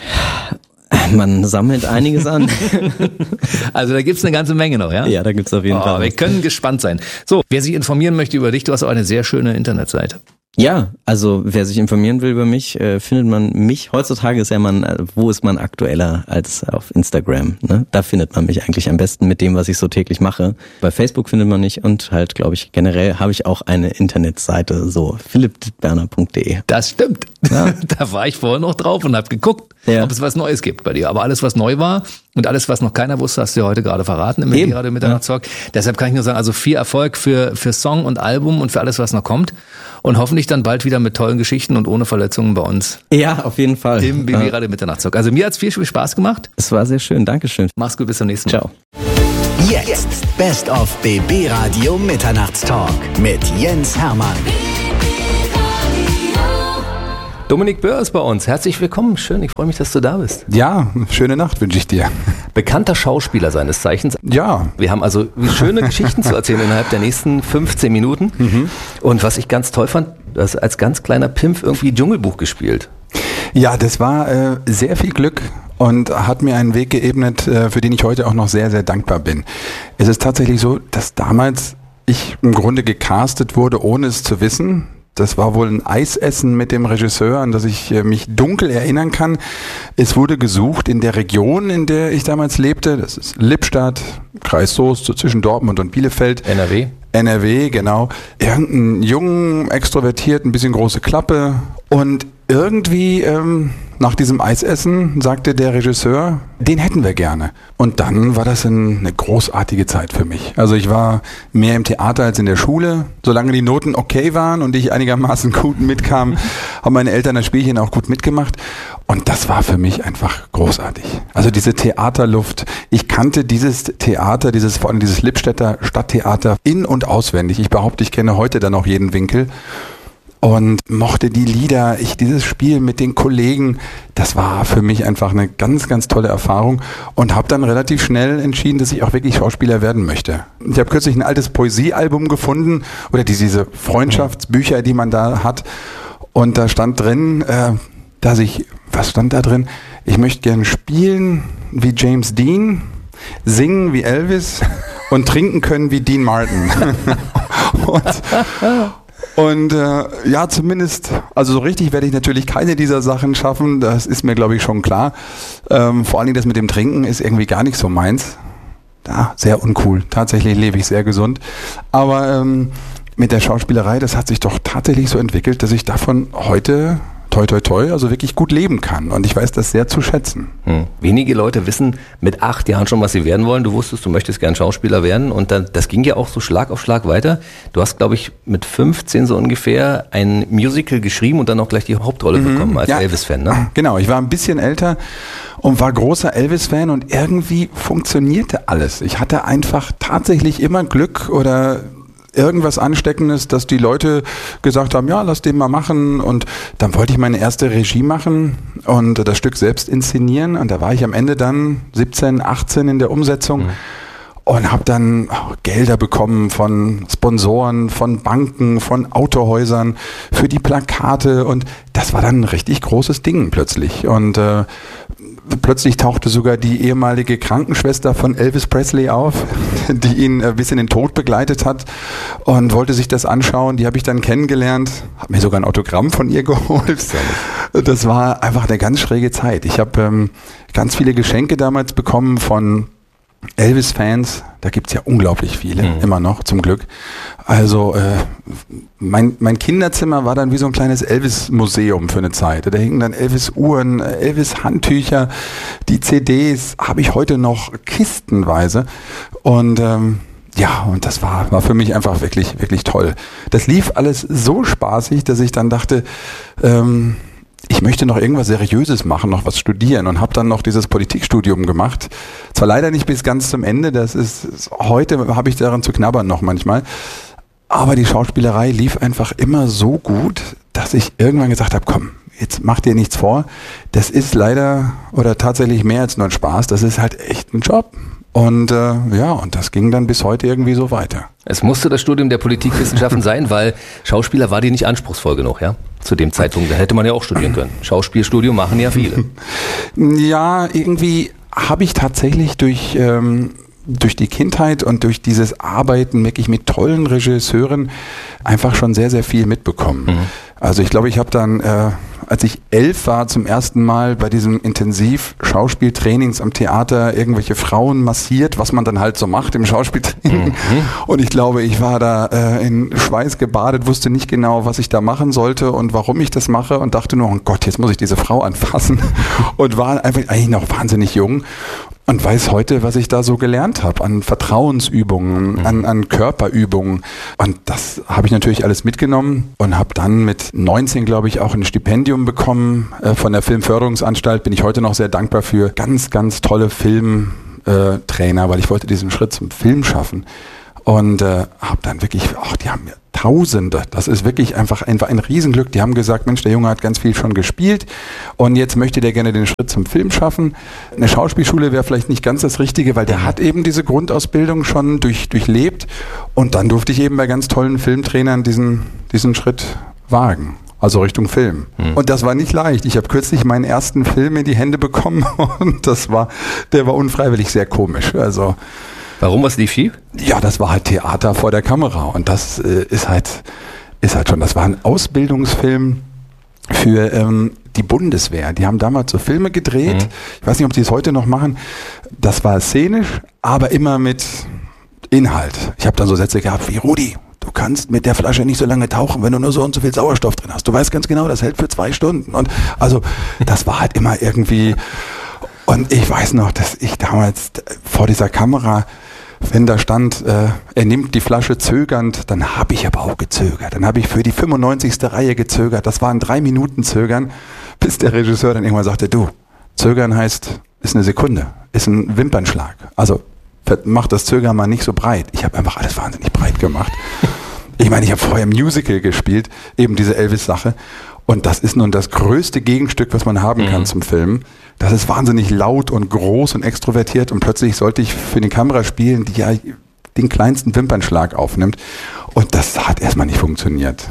Man sammelt einiges an. Also da gibt's eine ganze Menge noch, ja? Ja, da gibt's auf jeden oh, Fall. Wir können gespannt sein. So, wer sich informieren möchte über dich, du hast auch eine sehr schöne Internetseite. Ja, also wer sich informieren will über mich, äh, findet man mich. Heutzutage ist ja man, äh, wo ist man aktueller als auf Instagram? Ne? Da findet man mich eigentlich am besten mit dem, was ich so täglich mache. Bei Facebook findet man mich und halt, glaube ich, generell habe ich auch eine Internetseite, so philipp dittberner punkt de. Das stimmt. Ja. Da war ich vorher noch drauf und habe geguckt, ja. ob es was Neues gibt bei dir. Aber alles, was neu war und alles, was noch keiner wusste, hast du ja heute gerade verraten im Radio Mitternachtstalk. Ja. Deshalb kann ich nur sagen, also viel Erfolg für, für Song und Album und für alles, was noch kommt. Und hoffentlich dann bald wieder mit tollen Geschichten und ohne Verletzungen bei uns. Ja, auf jeden Fall. Im B B Radio Mitternachtstalk. Also mir hat's viel, viel Spaß gemacht. Es war sehr schön, Dankeschön. Mach's gut, bis zum nächsten Mal. Ciao. Jetzt Best of B B Radio Mitternachtstalk mit Jens Hermann. Dominik Böhr ist bei uns. Herzlich willkommen. Schön, ich freue mich, dass du da bist. Ja, schöne Nacht wünsche ich dir. Bekannter Schauspieler seines Zeichens. Ja. Wir haben also schöne Geschichten zu erzählen innerhalb der nächsten fünfzehn Minuten. Mhm. Und was ich ganz toll fand, du hast als ganz kleiner Pimpf irgendwie Dschungelbuch gespielt. Ja, das war äh, sehr viel Glück und hat mir einen Weg geebnet, äh, für den ich heute auch noch sehr, sehr dankbar bin. Es ist tatsächlich so, dass damals ich im Grunde gecastet wurde, ohne es zu wissen. Das war wohl ein Eisessen mit dem Regisseur, an das ich äh, mich dunkel erinnern kann. Es wurde gesucht in der Region, in der ich damals lebte. Das ist Lippstadt, Kreis Soest, so zwischen Dortmund und Bielefeld. N R W? N R W, genau. Irgendeinen jungen, extrovertiert, ein bisschen große Klappe. Und irgendwie ähm, nach diesem Eisessen sagte der Regisseur, den hätten wir gerne. Und dann war das ein, eine großartige Zeit für mich. Also ich war mehr im Theater als in der Schule. Solange die Noten okay waren und ich einigermaßen gut mitkam, haben meine Eltern das Spielchen auch gut mitgemacht. Und das war für mich einfach großartig. Also diese Theaterluft. Ich kannte dieses Theater, dieses vor allem dieses Lippstädter Stadttheater in- und auswendig. Ich behaupte, ich kenne heute dann auch jeden Winkel. Und mochte die Lieder, ich dieses Spiel mit den Kollegen, das war für mich einfach eine ganz, ganz tolle Erfahrung und habe dann relativ schnell entschieden, dass ich auch wirklich Schauspieler werden möchte. Ich habe kürzlich ein altes Poesiealbum gefunden oder diese Freundschaftsbücher, die man da hat, und da stand drin, äh, dass ich, was stand da drin? Ich möchte gerne spielen wie James Dean, singen wie Elvis und trinken können wie Dean Martin. und Und äh, ja, zumindest, also so richtig werde ich natürlich keine dieser Sachen schaffen, das ist mir, glaube ich, schon klar. Ähm, vor allen Dingen das mit dem Trinken ist irgendwie gar nicht so meins. Ja, sehr uncool. Tatsächlich lebe ich sehr gesund. Aber ähm, mit der Schauspielerei, das hat sich doch tatsächlich so entwickelt, dass ich davon heute, toi toi toi, also wirklich gut leben kann. Und ich weiß das sehr zu schätzen. Hm. Wenige Leute wissen mit acht Jahren schon, was sie werden wollen. Du wusstest, du möchtest gern Schauspieler werden. Und dann, das ging ja auch so Schlag auf Schlag weiter. Du hast, glaube ich, mit fünfzehn so ungefähr ein Musical geschrieben und dann auch gleich die Hauptrolle mhm. bekommen als ja, Elvis-Fan, ne? Genau, ich war ein bisschen älter und war großer Elvis-Fan und irgendwie funktionierte alles. Ich hatte einfach tatsächlich immer Glück oder irgendwas Ansteckendes, dass die Leute gesagt haben, ja, lass den mal machen. Und dann wollte ich meine erste Regie machen und das Stück selbst inszenieren. Und da war ich am Ende dann siebzehn, achtzehn in der Umsetzung. Mhm. Und habe dann Gelder bekommen von Sponsoren, von Banken, von Autohäusern für die Plakate. Und das war dann ein richtig großes Ding plötzlich. Und äh, plötzlich tauchte sogar die ehemalige Krankenschwester von Elvis Presley auf, die ihn äh, bis in den Tod begleitet hat und wollte sich das anschauen. Die habe ich dann kennengelernt, habe mir sogar ein Autogramm von ihr geholt. Das war einfach eine ganz schräge Zeit. Ich habe ähm, ganz viele Geschenke damals bekommen von Elvis-Fans, da gibt's ja unglaublich viele, mhm. immer noch, zum Glück. Also äh, mein, mein Kinderzimmer war dann wie so ein kleines Elvis-Museum für eine Zeit. Da hingen dann Elvis-Uhren, Elvis-Handtücher, die C Ds habe ich heute noch kistenweise. Und ähm, ja, und das war, war für mich einfach wirklich, wirklich toll. Das lief alles so spaßig, dass ich dann dachte, ähm, ich möchte noch irgendwas Seriöses machen, noch was studieren und habe dann noch dieses Politikstudium gemacht. Zwar leider nicht bis ganz zum Ende, das ist, heute habe ich daran zu knabbern noch manchmal, aber die Schauspielerei lief einfach immer so gut, dass ich irgendwann gesagt habe, komm, jetzt mach dir nichts vor, das ist leider oder tatsächlich mehr als nur ein Spaß, das ist halt echt ein Job. Und äh, ja, und das ging dann bis heute irgendwie so weiter. Es musste das Studium der Politikwissenschaften sein, weil Schauspieler war dir nicht anspruchsvoll genug, ja? Zu dem Zeitpunkt, da hätte man ja auch studieren können. Schauspielstudium machen ja viele. Ja, irgendwie habe ich tatsächlich durch, ähm, durch die Kindheit und durch dieses Arbeiten wirklich mit tollen Regisseuren einfach schon sehr, sehr viel mitbekommen. Mhm. Also ich glaube, ich habe dann, äh, als ich elf war, zum ersten Mal bei diesem Intensiv-Schauspieltrainings am Theater irgendwelche Frauen massiert, was man dann halt so macht im Schauspieltraining. Mhm. Und ich glaube, ich war da äh, in Schweiß gebadet, wusste nicht genau, was ich da machen sollte und warum ich das mache und dachte nur, oh Gott, jetzt muss ich diese Frau anfassen und war einfach eigentlich noch wahnsinnig jung. Und weiß heute, was ich da so gelernt habe an Vertrauensübungen, an, an Körperübungen. Und das habe ich natürlich alles mitgenommen und habe dann mit neunzehn, glaube ich, auch ein Stipendium bekommen äh, von der Filmförderungsanstalt. Bin ich heute noch sehr dankbar für. Ganz, ganz tolle Filmtrainer, weil ich wollte diesen Schritt zum Film schaffen. Und äh, habe dann wirklich, ach, die haben mir Tausende, das ist wirklich einfach ein, ein Riesenglück. Die haben gesagt, Mensch, der Junge hat ganz viel schon gespielt und jetzt möchte der gerne den Schritt zum Film schaffen. Eine Schauspielschule wäre vielleicht nicht ganz das Richtige, weil der hat eben diese Grundausbildung schon durch, durchlebt und dann durfte ich eben bei ganz tollen Filmtrainern diesen, diesen Schritt wagen. Also Richtung Film. Hm. Und das war nicht leicht. Ich habe kürzlich meinen ersten Film in die Hände bekommen und das war, der war unfreiwillig sehr komisch. Also warum, was lief schief? Ja, das war halt Theater vor der Kamera und das äh, ist halt ist halt schon, das war ein Ausbildungsfilm für ähm, die Bundeswehr. Die haben damals so Filme gedreht. Mhm. Ich weiß nicht, ob die es heute noch machen. Das war szenisch, aber immer mit Inhalt. Ich habe dann so Sätze gehabt wie, Rudi, du kannst mit der Flasche nicht so lange tauchen, wenn du nur so und so viel Sauerstoff drin hast. Du weißt ganz genau, das hält für zwei Stunden. Und also das war halt immer irgendwie. Und ich weiß noch, dass ich damals vor dieser Kamera, wenn da stand, äh, er nimmt die Flasche zögernd, dann habe ich aber auch gezögert. Dann habe ich für die fünfundneunzigste Reihe gezögert. Das waren drei Minuten Zögern, bis der Regisseur dann irgendwann sagte, du, Zögern heißt, ist eine Sekunde, ist ein Wimpernschlag. Also mach das Zögern mal nicht so breit. Ich habe einfach alles wahnsinnig breit gemacht. Ich meine, ich habe vorher Musical gespielt, eben diese Elvis-Sache. Und das ist nun das größte Gegenstück, was man haben kann mhm. zum Film. Das ist wahnsinnig laut und groß und extrovertiert und plötzlich sollte ich für die Kamera spielen, die ja den kleinsten Wimpernschlag aufnimmt. Und das hat erstmal nicht funktioniert.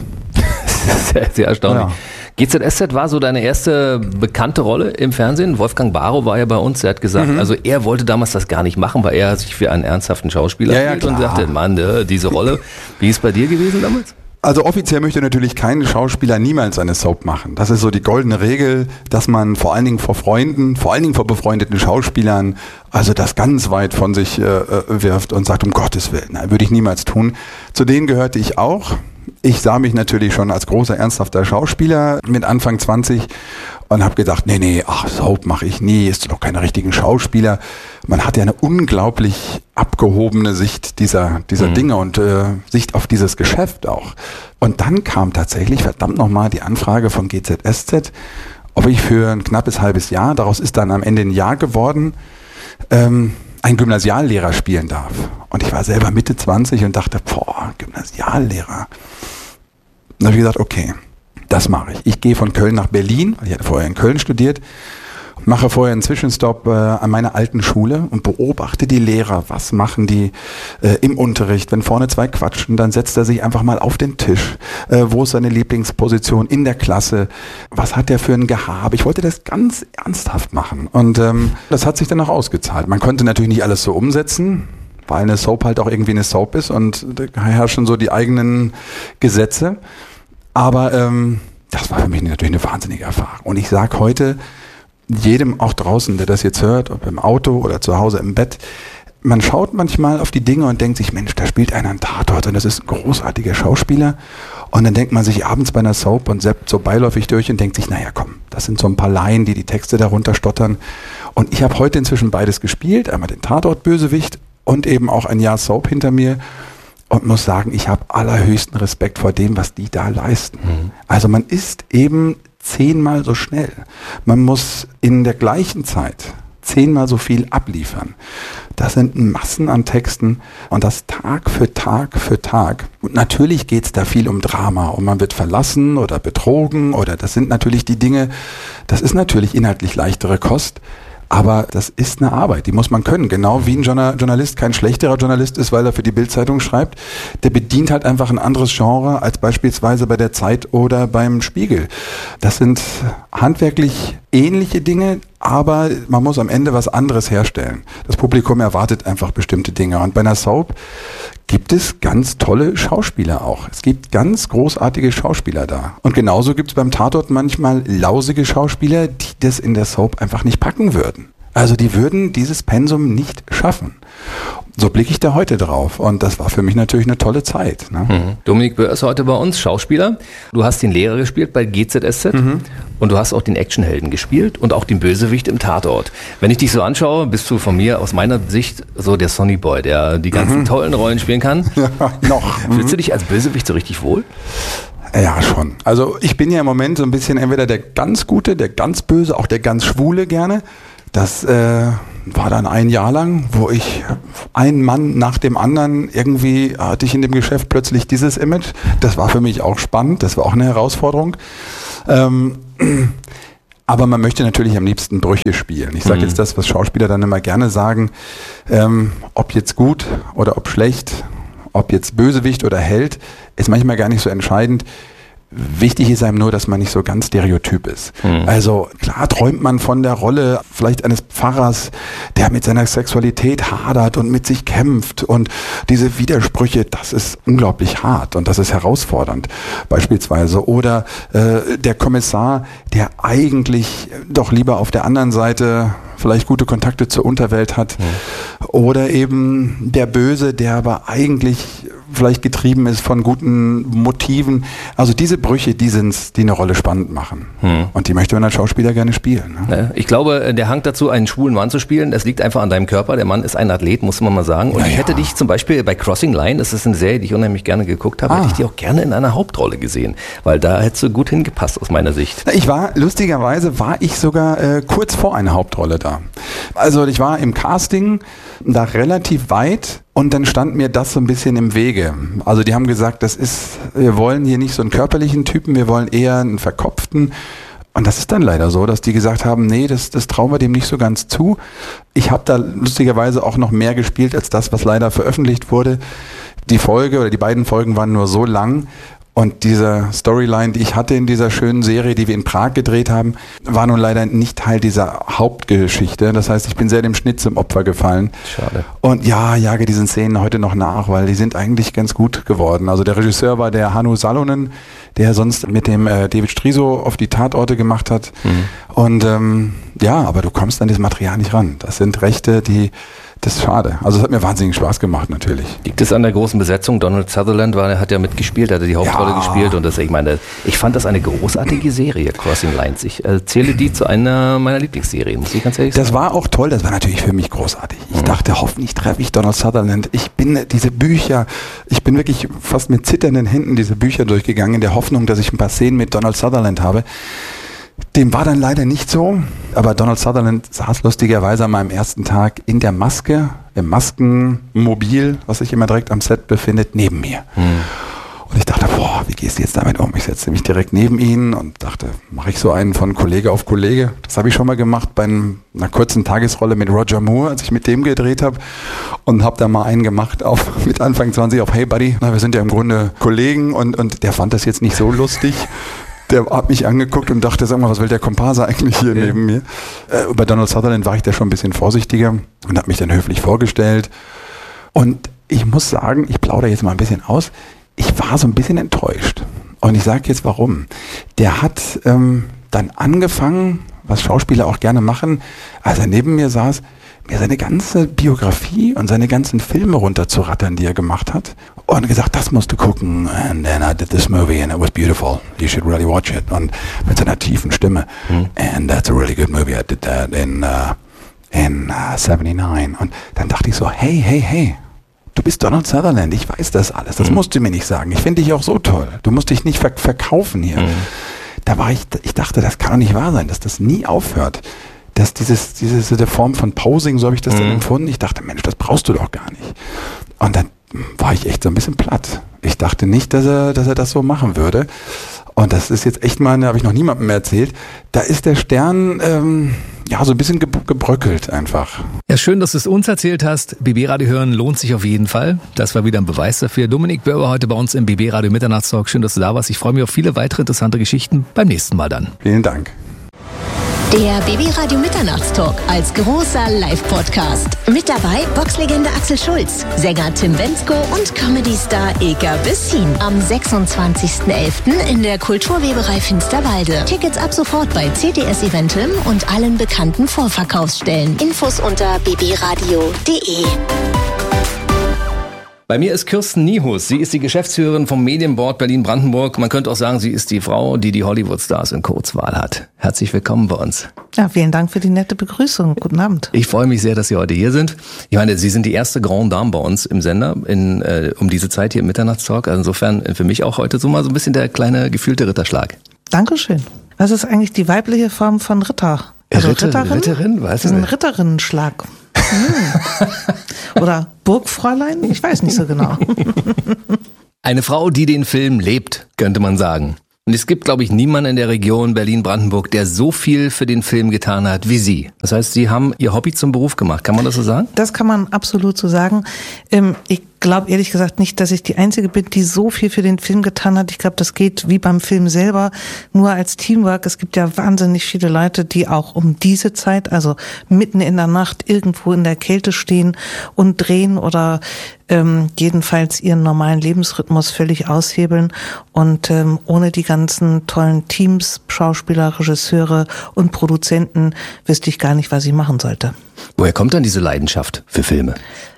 Sehr, sehr erstaunlich. Ja. G Z S Z war so deine erste bekannte Rolle im Fernsehen. Wolfgang Barrow war ja bei uns, er hat gesagt, mhm. also er wollte damals das gar nicht machen, weil er sich für einen ernsthaften Schauspieler ja, hielt ja, und sagte, Mann, diese Rolle, wie ist es bei dir gewesen damals? Also offiziell möchte natürlich kein Schauspieler niemals eine Soap machen. Das ist so die goldene Regel, dass man vor allen Dingen vor Freunden, vor allen Dingen vor befreundeten Schauspielern, also das ganz weit von sich äh, wirft und sagt, um Gottes Willen, nein, würde ich niemals tun. Zu denen gehörte ich auch. Ich sah mich natürlich schon als großer, ernsthafter Schauspieler mit Anfang zwanzig und habe gedacht, nee, nee, ach, Soap mache ich nie, ist doch keine richtigen Schauspieler. Man hat ja eine unglaublich abgehobene Sicht dieser, dieser mhm. Dinge und äh, Sicht auf dieses Geschäft auch. Und dann kam tatsächlich, verdammt nochmal, die Anfrage von G Z S Z, ob ich für ein knappes halbes Jahr, daraus ist dann am Ende ein Jahr geworden, ähm, einen Gymnasiallehrer spielen darf. Und ich war selber Mitte zwanzig und dachte, boah, Gymnasiallehrer. Dann habe ich gesagt, okay, das mache ich. Ich gehe von Köln nach Berlin, weil ich hatte vorher in Köln studiert, mache vorher einen Zwischenstopp äh, an meiner alten Schule und beobachte die Lehrer. Was machen die äh, im Unterricht? Wenn vorne zwei quatschen, dann setzt er sich einfach mal auf den Tisch. Äh, wo ist seine Lieblingsposition in der Klasse? Was hat der für ein Gehabe? Ich wollte das ganz ernsthaft machen. Und ähm, das hat sich dann auch ausgezahlt. Man konnte natürlich nicht alles so umsetzen, weil eine Soap halt auch irgendwie eine Soap ist und da herrschen so die eigenen Gesetze. Aber ähm, das war für mich natürlich eine wahnsinnige Erfahrung. Und ich sage heute jedem auch draußen, der das jetzt hört, ob im Auto oder zu Hause im Bett, man schaut manchmal auf die Dinge und denkt sich, Mensch, da spielt einer einen Tatort und das ist ein großartiger Schauspieler. Und dann denkt man sich abends bei einer Soap und seppt so beiläufig durch und denkt sich, naja komm, das sind so ein paar Laien, die die Texte darunter stottern. Und ich habe heute inzwischen beides gespielt, einmal den Tatort-Bösewicht und eben auch ein Jahr Soap hinter mir und muss sagen, ich habe allerhöchsten Respekt vor dem, was die da leisten. Mhm. Also man ist eben zehnmal so schnell. Man muss in der gleichen Zeit zehnmal so viel abliefern. Das sind Massen an Texten und das Tag für Tag für Tag. Und natürlich geht es da viel um Drama und man wird verlassen oder betrogen oder das sind natürlich die Dinge, das ist natürlich inhaltlich leichtere Kost. Aber das ist eine Arbeit, die muss man können. Genau wie ein Journalist kein schlechterer Journalist ist, weil er für die Bild-Zeitung schreibt. Der bedient halt einfach ein anderes Genre als beispielsweise bei der Zeit oder beim Spiegel. Das sind handwerklich ähnliche Dinge, aber man muss am Ende was anderes herstellen. Das Publikum erwartet einfach bestimmte Dinge. Und bei einer Soap gibt es ganz tolle Schauspieler auch. Es gibt ganz großartige Schauspieler da. Und genauso gibt es beim Tatort manchmal lausige Schauspieler, die das in der Soap einfach nicht packen würden. Also die würden dieses Pensum nicht schaffen. So blicke ich da heute drauf und das war für mich natürlich eine tolle Zeit. Ne? Mhm. Dominik Böhr ist heute bei uns, Schauspieler. Du hast den Lehrer gespielt bei G Z S Z mhm. und du hast auch den Actionhelden gespielt und auch den Bösewicht im Tatort. Wenn ich dich so anschaue, bist du von mir, aus meiner Sicht, so der Sonny Boy, der die ganzen mhm. tollen Rollen spielen kann. Ja, noch. Fühlst du dich als Bösewicht so richtig wohl? Ja, schon. Also ich bin ja im Moment so ein bisschen entweder der ganz Gute, der ganz Böse, auch der ganz Schwule gerne. Das äh, war dann ein Jahr lang, wo ich einen Mann nach dem anderen irgendwie hatte ich in dem Geschäft plötzlich dieses Image. Das war für mich auch spannend, das war auch eine Herausforderung. Ähm, aber man möchte natürlich am liebsten Brüche spielen. Ich sage mhm. jetzt das, was Schauspieler dann immer gerne sagen, ähm, ob jetzt gut oder ob schlecht, ob jetzt Bösewicht oder Held, ist manchmal gar nicht so entscheidend. Wichtig ist einem nur, dass man nicht so ganz stereotyp ist. Mhm. Also klar träumt man von der Rolle vielleicht eines Pfarrers, der mit seiner Sexualität hadert und mit sich kämpft und diese Widersprüche, das ist unglaublich hart und das ist herausfordernd beispielsweise. Oder äh, der Kommissar, der eigentlich doch lieber auf der anderen Seite vielleicht gute Kontakte zur Unterwelt hat. Mhm. Oder eben der Böse, der aber eigentlich vielleicht getrieben ist von guten Motiven. Also diese Brüche, die sind's, die eine Rolle spannend machen. Hm. Und die möchte man als Schauspieler gerne spielen. Ne? Ich glaube, der Hang dazu, einen schwulen Mann zu spielen, das liegt einfach an deinem Körper. Der Mann ist ein Athlet, muss man mal sagen. Und ja, ich hätte ja. dich zum Beispiel bei Crossing Line, das ist eine Serie, die ich unheimlich gerne geguckt habe, ah. hätte ich dich auch gerne in einer Hauptrolle gesehen. Weil da hättest du gut hingepasst aus meiner Sicht. Ich war, lustigerweise war ich sogar äh, kurz vor einer Hauptrolle da. Also ich war im Casting da relativ weit. Und dann stand mir das so ein bisschen im Wege. Also die haben gesagt, das ist, wir wollen hier nicht so einen körperlichen Typen, wir wollen eher einen verkopften. Und das ist dann leider so, dass die gesagt haben, nee, das, das trauen wir dem nicht so ganz zu. Ich habe da lustigerweise auch noch mehr gespielt als das, was leider veröffentlicht wurde. Die Folge oder die beiden Folgen waren nur so lang. Und diese Storyline, die ich hatte in dieser schönen Serie, die wir in Prag gedreht haben, war nun leider nicht Teil dieser Hauptgeschichte. Das heißt, ich bin sehr dem Schnitt zum Opfer gefallen. Schade. Und ja, jage diesen Szenen heute noch nach, weil die sind eigentlich ganz gut geworden. Also der Regisseur war der Hannu Salonen, der sonst mit dem äh, David Striso auf die Tatorte gemacht hat. Mhm. Und ähm, ja, aber du kommst an dieses Material nicht ran. Das sind Rechte, die... Das ist schade. Also es hat mir wahnsinnig Spaß gemacht, natürlich. Liegt es an der großen Besetzung? Donald Sutherland war, hat ja mitgespielt, hat die Hauptrolle ja. gespielt. Und das, ich meine, ich fand das eine großartige Serie, Crossing Lines. Ich erzähle die zu einer meiner Lieblingsserien, muss ich ganz ehrlich sagen. Das war auch toll, das war natürlich für mich großartig. Ich mhm. dachte, hoffentlich treffe ich Donald Sutherland. Ich bin diese Bücher, ich bin wirklich fast mit zitternden Händen diese Bücher durchgegangen, in der Hoffnung, dass ich ein paar Szenen mit Donald Sutherland habe. Dem war dann leider nicht so, aber Donald Sutherland saß lustigerweise an meinem ersten Tag in der Maske, im Maskenmobil, was sich immer direkt am Set befindet, neben mir. Hm. Und ich dachte, boah, wie gehst du jetzt damit um? Ich setze mich direkt neben ihn und dachte, mache ich so einen von Kollege auf Kollege. Das habe ich schon mal gemacht bei einem, einer kurzen Tagesrolle mit Roger Moore, als ich mit dem gedreht habe. Und habe da mal einen gemacht auf mit Anfang zwanzig auf Hey Buddy, na, wir sind ja im Grunde Kollegen und, und der fand das jetzt nicht so lustig. Der hat mich angeguckt und dachte, sag mal, was will der Komparse eigentlich hier ja. neben mir? Äh, bei Donald Sutherland war ich da schon ein bisschen vorsichtiger und habe mich dann höflich vorgestellt. Und ich muss sagen, ich plaudere jetzt mal ein bisschen aus, ich war so ein bisschen enttäuscht. Und ich sage jetzt warum. Der hat ähm, dann angefangen, was Schauspieler auch gerne machen, als er neben mir saß, mir seine ganze Biografie und seine ganzen Filme runterzurattern, die er gemacht hat. Und gesagt, das musst du gucken. And then I did this movie and it was beautiful. You should really watch it. Und mit seiner tiefen Stimme. Mhm. And that's a really good movie. I did that in, uh, in uh, seventy-nine. Und dann dachte ich so, hey, hey, hey. Du bist Donald Sutherland. Ich weiß das alles. Das mhm. musst du mir nicht sagen. Ich finde dich auch so toll. Du musst dich nicht verk- verkaufen hier. Mhm. Da war ich, ich dachte, das kann doch nicht wahr sein, dass das nie aufhört. Dass dieses, diese Form von Posing, so habe ich das mhm. dann empfunden. Ich dachte, Mensch, das brauchst du doch gar nicht. Und dann war ich echt so ein bisschen platt. Ich dachte nicht, dass er, dass er das so machen würde. Und das ist jetzt echt mal, habe ich noch niemandem mehr erzählt. Da ist der Stern, ähm, ja, so ein bisschen gebröckelt einfach. Ja, schön, dass du es uns erzählt hast. B B-Radio hören lohnt sich auf jeden Fall. Das war wieder ein Beweis dafür. Dominik Böhr heute bei uns im B B-Radio Mitternachtstalk. Schön, dass du da warst. Ich freue mich auf viele weitere interessante Geschichten beim nächsten Mal dann. Vielen Dank. Der Baby-Radio Mitternachtstalk als großer Live-Podcast. Mit dabei Boxlegende Axel Schulz, Sänger Tim Bendzko und Comedy-Star Eka Bessin. Am sechsundzwanzigsten elften in der Kulturweberei Finsterwalde. Tickets ab sofort bei C D S Eventim und allen bekannten Vorverkaufsstellen. Infos unter babyradio punkt de. Bei mir ist Kirsten Niehus. Sie ist die Geschäftsführerin vom Medienboard Berlin-Brandenburg. Man könnte auch sagen, sie ist die Frau, die die Hollywood-Stars in Kurzwahl hat. Herzlich willkommen bei uns. Ja, vielen Dank für die nette Begrüßung. Guten Abend. Ich freue mich sehr, dass Sie heute hier sind. Ich meine, Sie sind die erste Grande Dame bei uns im Sender in, äh, um diese Zeit hier im Mitternachtstalk. Also insofern für mich auch heute so mal so ein bisschen der kleine gefühlte Ritterschlag. Dankeschön. Was ist eigentlich die weibliche Form von Ritter? Also Ritter, Ritterin? Ritterin? Weiß ich Das ist ein nicht. Ritterinnenschlag. Hm. Oder Burgfräulein? Ich weiß nicht so genau. Eine Frau, die den Film lebt, könnte man sagen. Und es gibt, glaube ich, niemanden in der Region Berlin-Brandenburg, der so viel für den Film getan hat wie Sie. Das heißt, Sie haben Ihr Hobby zum Beruf gemacht. Kann man das so sagen? Das kann man absolut so sagen. Ich glaube ehrlich gesagt nicht, dass ich die Einzige bin, die so viel für den Film getan hat. Ich glaube, das geht wie beim Film selber nur als Teamwork. Es gibt ja wahnsinnig viele Leute, die auch um diese Zeit, also mitten in der Nacht irgendwo in der Kälte stehen und drehen oder ähm, jedenfalls ihren normalen Lebensrhythmus völlig aushebeln. Und ähm, ohne die ganzen tollen Teams, Schauspieler, Regisseure und Produzenten wüsste ich gar nicht, was ich machen sollte. Woher kommt dann diese Leidenschaft für Filme?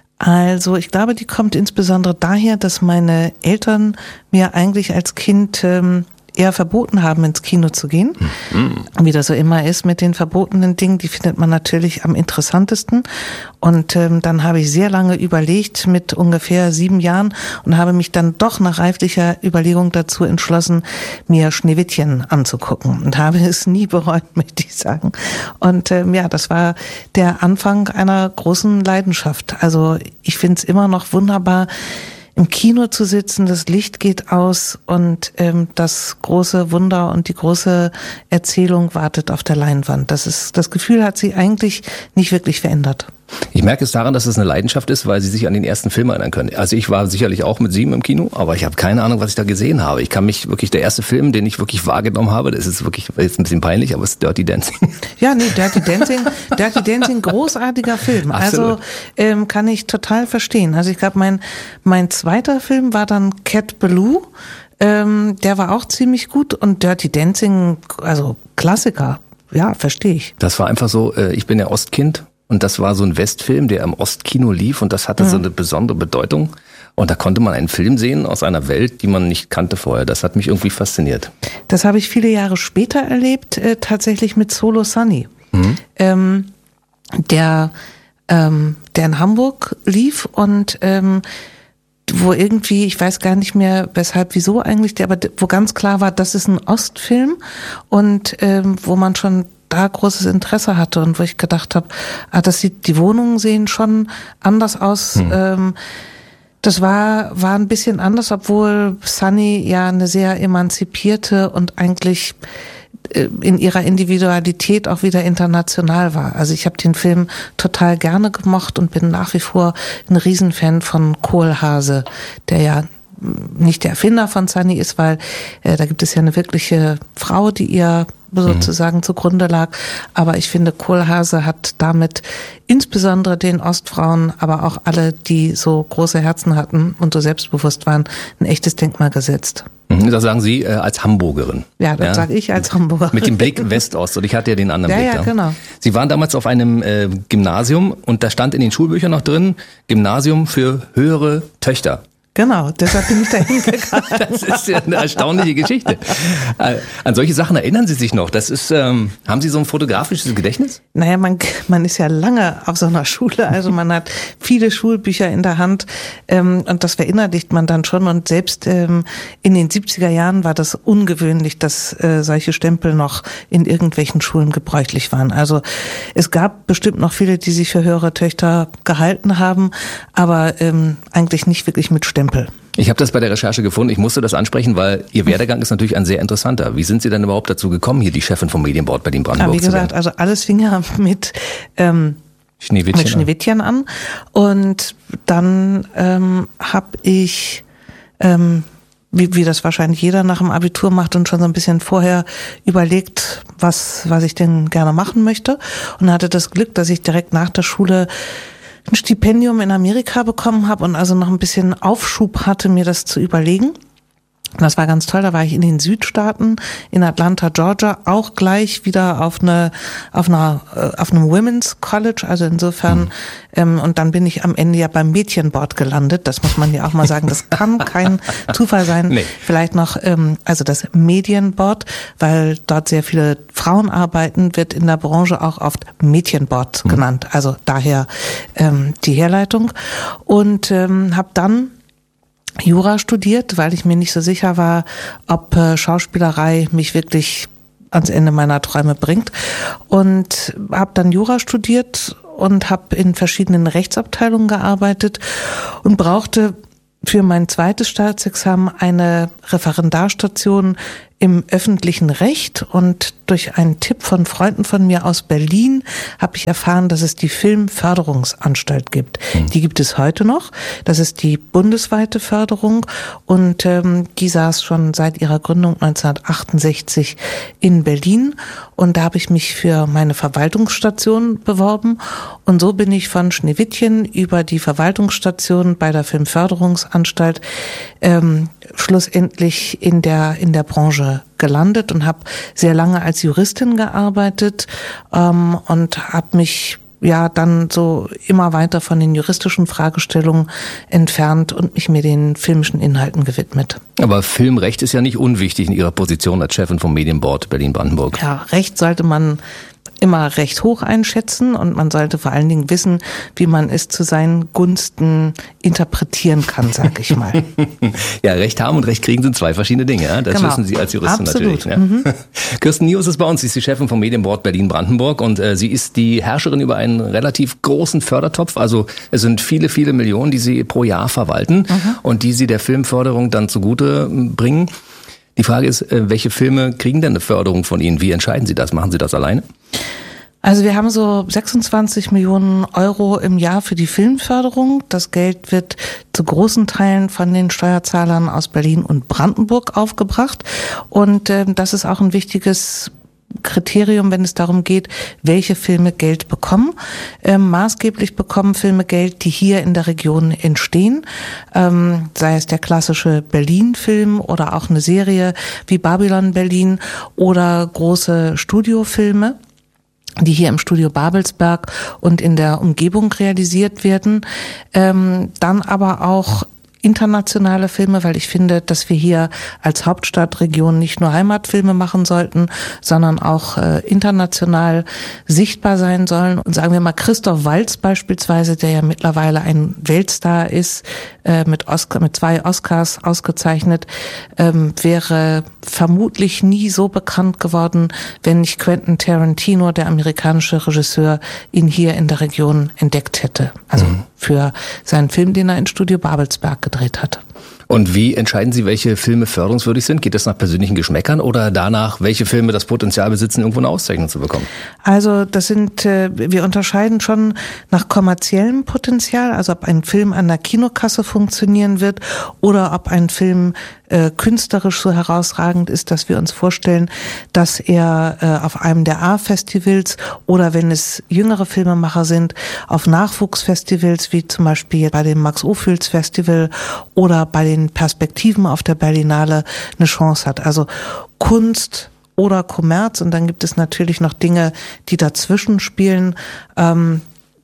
Also ich glaube, die kommt insbesondere daher, dass meine Eltern mir eigentlich als Kind ähm, eher verboten haben, ins Kino zu gehen. Mhm. Wie das so immer ist mit den verbotenen Dingen, die findet man natürlich am interessantesten. Und ähm, dann habe ich sehr lange überlegt, mit ungefähr sieben Jahren, und habe mich dann doch nach reiflicher Überlegung dazu entschlossen, mir Schneewittchen anzugucken. Und habe es nie bereut, möchte ich sagen. Und ähm, ja, das war der Anfang einer großen Leidenschaft. Also ich finde es immer noch wunderbar, im Kino zu sitzen, das Licht geht aus und ähm, das große Wunder und die große Erzählung wartet auf der Leinwand. Das ist, das Gefühl hat sie eigentlich nicht wirklich verändert. Ich merke es daran, dass es eine Leidenschaft ist, weil Sie sich an den ersten Film erinnern können. Also ich war sicherlich auch mit sieben im Kino, aber ich habe keine Ahnung, was ich da gesehen habe. Ich kann mich wirklich, der erste Film, den ich wirklich wahrgenommen habe, das ist wirklich jetzt ein bisschen peinlich, aber es ist Dirty Dancing. Ja, nee, Dirty Dancing, Dirty Dancing, großartiger Film. Absolut. Also ähm, kann ich total verstehen. Also ich glaube, mein mein zweiter Film war dann Cat Ballou. Ähm, der war auch ziemlich gut und Dirty Dancing, also Klassiker. Ja, verstehe ich. Das war einfach so, äh, ich bin ja Ostkind. Und das war so ein Westfilm, der im Ostkino lief und das hatte mhm. so eine besondere Bedeutung. Und da konnte man einen Film sehen aus einer Welt, die man nicht kannte vorher. Das hat mich irgendwie fasziniert. Das habe ich viele Jahre später erlebt, äh, tatsächlich mit Solo Sunny. Mhm. Ähm, der, ähm, der in Hamburg lief und ähm, wo irgendwie, ich weiß gar nicht mehr, weshalb, wieso eigentlich, der, aber wo ganz klar war, das ist ein Ostfilm und ähm, wo man schon da großes Interesse hatte und wo ich gedacht habe, ah, das sieht, die Wohnungen sehen schon anders aus. Hm. Ähm, das war war ein bisschen anders, obwohl Sunny ja eine sehr emanzipierte und eigentlich äh, in ihrer Individualität auch wieder international war. Also ich habe den Film total gerne gemocht und bin nach wie vor ein Riesenfan von Kohlhase, der ja nicht der Erfinder von Sunny ist, weil äh, da gibt es ja eine wirkliche Frau, die ihr sozusagen mhm. zugrunde lag. Aber ich finde, Kohlhase hat damit insbesondere den Ostfrauen, aber auch alle, die so große Herzen hatten und so selbstbewusst waren, ein echtes Denkmal gesetzt. Das sagen Sie äh, als Hamburgerin. Ja, das ja. sage ich als Hamburgerin. Mit dem Blick West-Ost. Und ich hatte ja den anderen ja, Blick. Ja, da. genau. Sie waren damals auf einem äh, Gymnasium und da stand in den Schulbüchern noch drin, Gymnasium für höhere Töchter. Genau, deshalb bin ich da hingegangen. Das ist ja eine erstaunliche Geschichte. Äh, an solche Sachen erinnern Sie sich noch? Das ist, ähm, haben Sie so ein fotografisches Gedächtnis? Naja, man, man ist ja lange auf so einer Schule, also man hat viele Schulbücher in der Hand ähm, und das verinnerlicht man dann schon. Und selbst ähm, in den siebziger Jahren war das ungewöhnlich, dass äh, solche Stempel noch in irgendwelchen Schulen gebräuchlich waren. Also es gab bestimmt noch viele, die sich für höhere Töchter gehalten haben, aber ähm, eigentlich nicht wirklich mit Stempel. Ich habe das bei der Recherche gefunden. Ich musste das ansprechen, weil Ihr Werdegang ist natürlich ein sehr interessanter. Wie sind Sie denn überhaupt dazu gekommen, hier die Chefin vom Medienboard Berlin-Brandenburg ja, wie gesagt, zu werden? Also alles fing ja mit ähm, Schneewittchen, mit Schneewittchen an. an und dann ähm, habe ich ähm, wie, wie das wahrscheinlich jeder nach dem Abitur macht und schon so ein bisschen vorher überlegt, was, was ich denn gerne machen möchte. Und hatte das Glück, dass ich direkt nach der Schule ein Stipendium in Amerika bekommen habe und also noch ein bisschen Aufschub hatte, mir das zu überlegen. Das war ganz toll, da war ich in den Südstaaten, in Atlanta, Georgia, auch gleich wieder auf eine, auf einer, auf einem Women's College, also insofern, mhm. ähm, und dann bin ich am Ende ja beim Mädchenboard gelandet, das muss man ja auch mal sagen, das kann kein Zufall sein. Nee. Vielleicht noch, ähm, also das Medienboard, weil dort sehr viele Frauen arbeiten, wird in der Branche auch oft Mädchenboard mhm. genannt, also daher ähm, die Herleitung und ähm, habe dann Jura studiert, weil ich mir nicht so sicher war, ob äh, Schauspielerei mich wirklich ans Ende meiner Träume bringt und habe dann Jura studiert und habe in verschiedenen Rechtsabteilungen gearbeitet und brauchte für mein zweites Staatsexamen eine Referendarstation im öffentlichen Recht und durch einen Tipp von Freunden von mir aus Berlin habe ich erfahren, dass es die Filmförderungsanstalt gibt. Mhm. Die gibt es heute noch. Das ist die bundesweite Förderung und ähm, die saß schon seit ihrer Gründung neunzehnhundertachtundsechzig in Berlin und da habe ich mich für meine Verwaltungsstation beworben und so bin ich von Schneewittchen über die Verwaltungsstation bei der Filmförderungsanstalt ähm, schlussendlich in der in der Branche gelandet und habe sehr lange als Juristin gearbeitet ähm, und habe mich ja dann so immer weiter von den juristischen Fragestellungen entfernt und mich mir den filmischen Inhalten gewidmet. Aber Filmrecht ist ja nicht unwichtig in Ihrer Position als Chefin vom Medienboard Berlin-Brandenburg. Ja, Recht sollte man immer recht hoch einschätzen und man sollte vor allen Dingen wissen, wie man es zu seinen Gunsten interpretieren kann, sag ich mal. Ja, Recht haben und Recht kriegen sind zwei verschiedene Dinge. Ja? Das genau. wissen Sie als Juristin Absolut. natürlich. Ja? Mhm. Kirsten Nius ist bei uns, sie ist die Chefin vom Medienboard Berlin-Brandenburg und äh, sie ist die Herrscherin über einen relativ großen Fördertopf. Also es sind viele, viele Millionen, die sie pro Jahr verwalten mhm. und die sie der Filmförderung dann zugute bringen. Die Frage ist, welche Filme kriegen denn eine Förderung von Ihnen? Wie entscheiden Sie das? Machen Sie das alleine? Also wir haben so sechsundzwanzig Millionen Euro im Jahr für die Filmförderung. Das Geld wird zu großen Teilen von den Steuerzahlern aus Berlin und Brandenburg aufgebracht. Und äh, das ist auch ein wichtiges Kriterium, wenn es darum geht, welche Filme Geld bekommen. Ähm, maßgeblich bekommen Filme Geld, die hier in der Region entstehen, ähm, sei es der klassische Berlin-Film oder auch eine Serie wie Babylon Berlin oder große Studiofilme, die hier im Studio Babelsberg und in der Umgebung realisiert werden. Ähm, dann aber auch internationale Filme, weil ich finde, dass wir hier als Hauptstadtregion nicht nur Heimatfilme machen sollten, sondern auch äh, international sichtbar sein sollen. Und sagen wir mal, Christoph Waltz beispielsweise, der ja mittlerweile ein Weltstar ist, äh, mit Oscar, mit zwei Oscars ausgezeichnet, ähm, wäre vermutlich nie so bekannt geworden, wenn nicht Quentin Tarantino, der amerikanische Regisseur, ihn hier in der Region entdeckt hätte. Also mhm. für seinen Film, den er in Studio Babelsberg gedreht hat. Und wie entscheiden Sie, welche Filme förderungswürdig sind? Geht das nach persönlichen Geschmäckern oder danach, welche Filme das Potenzial besitzen, irgendwo eine Auszeichnung zu bekommen? Also das sind, äh, wir unterscheiden schon nach kommerziellem Potenzial, also ob ein Film an der Kinokasse funktionieren wird oder ob ein Film äh, künstlerisch so herausragend ist, dass wir uns vorstellen, dass er äh, auf einem der A-Festivals oder wenn es jüngere Filmemacher sind, auf Nachwuchsfestivals wie zum Beispiel bei dem Max-Ophüls-Festival oder bei den Perspektiven auf der Berlinale eine Chance hat. Also Kunst oder Kommerz und dann gibt es natürlich noch Dinge, die dazwischen spielen. Ähm,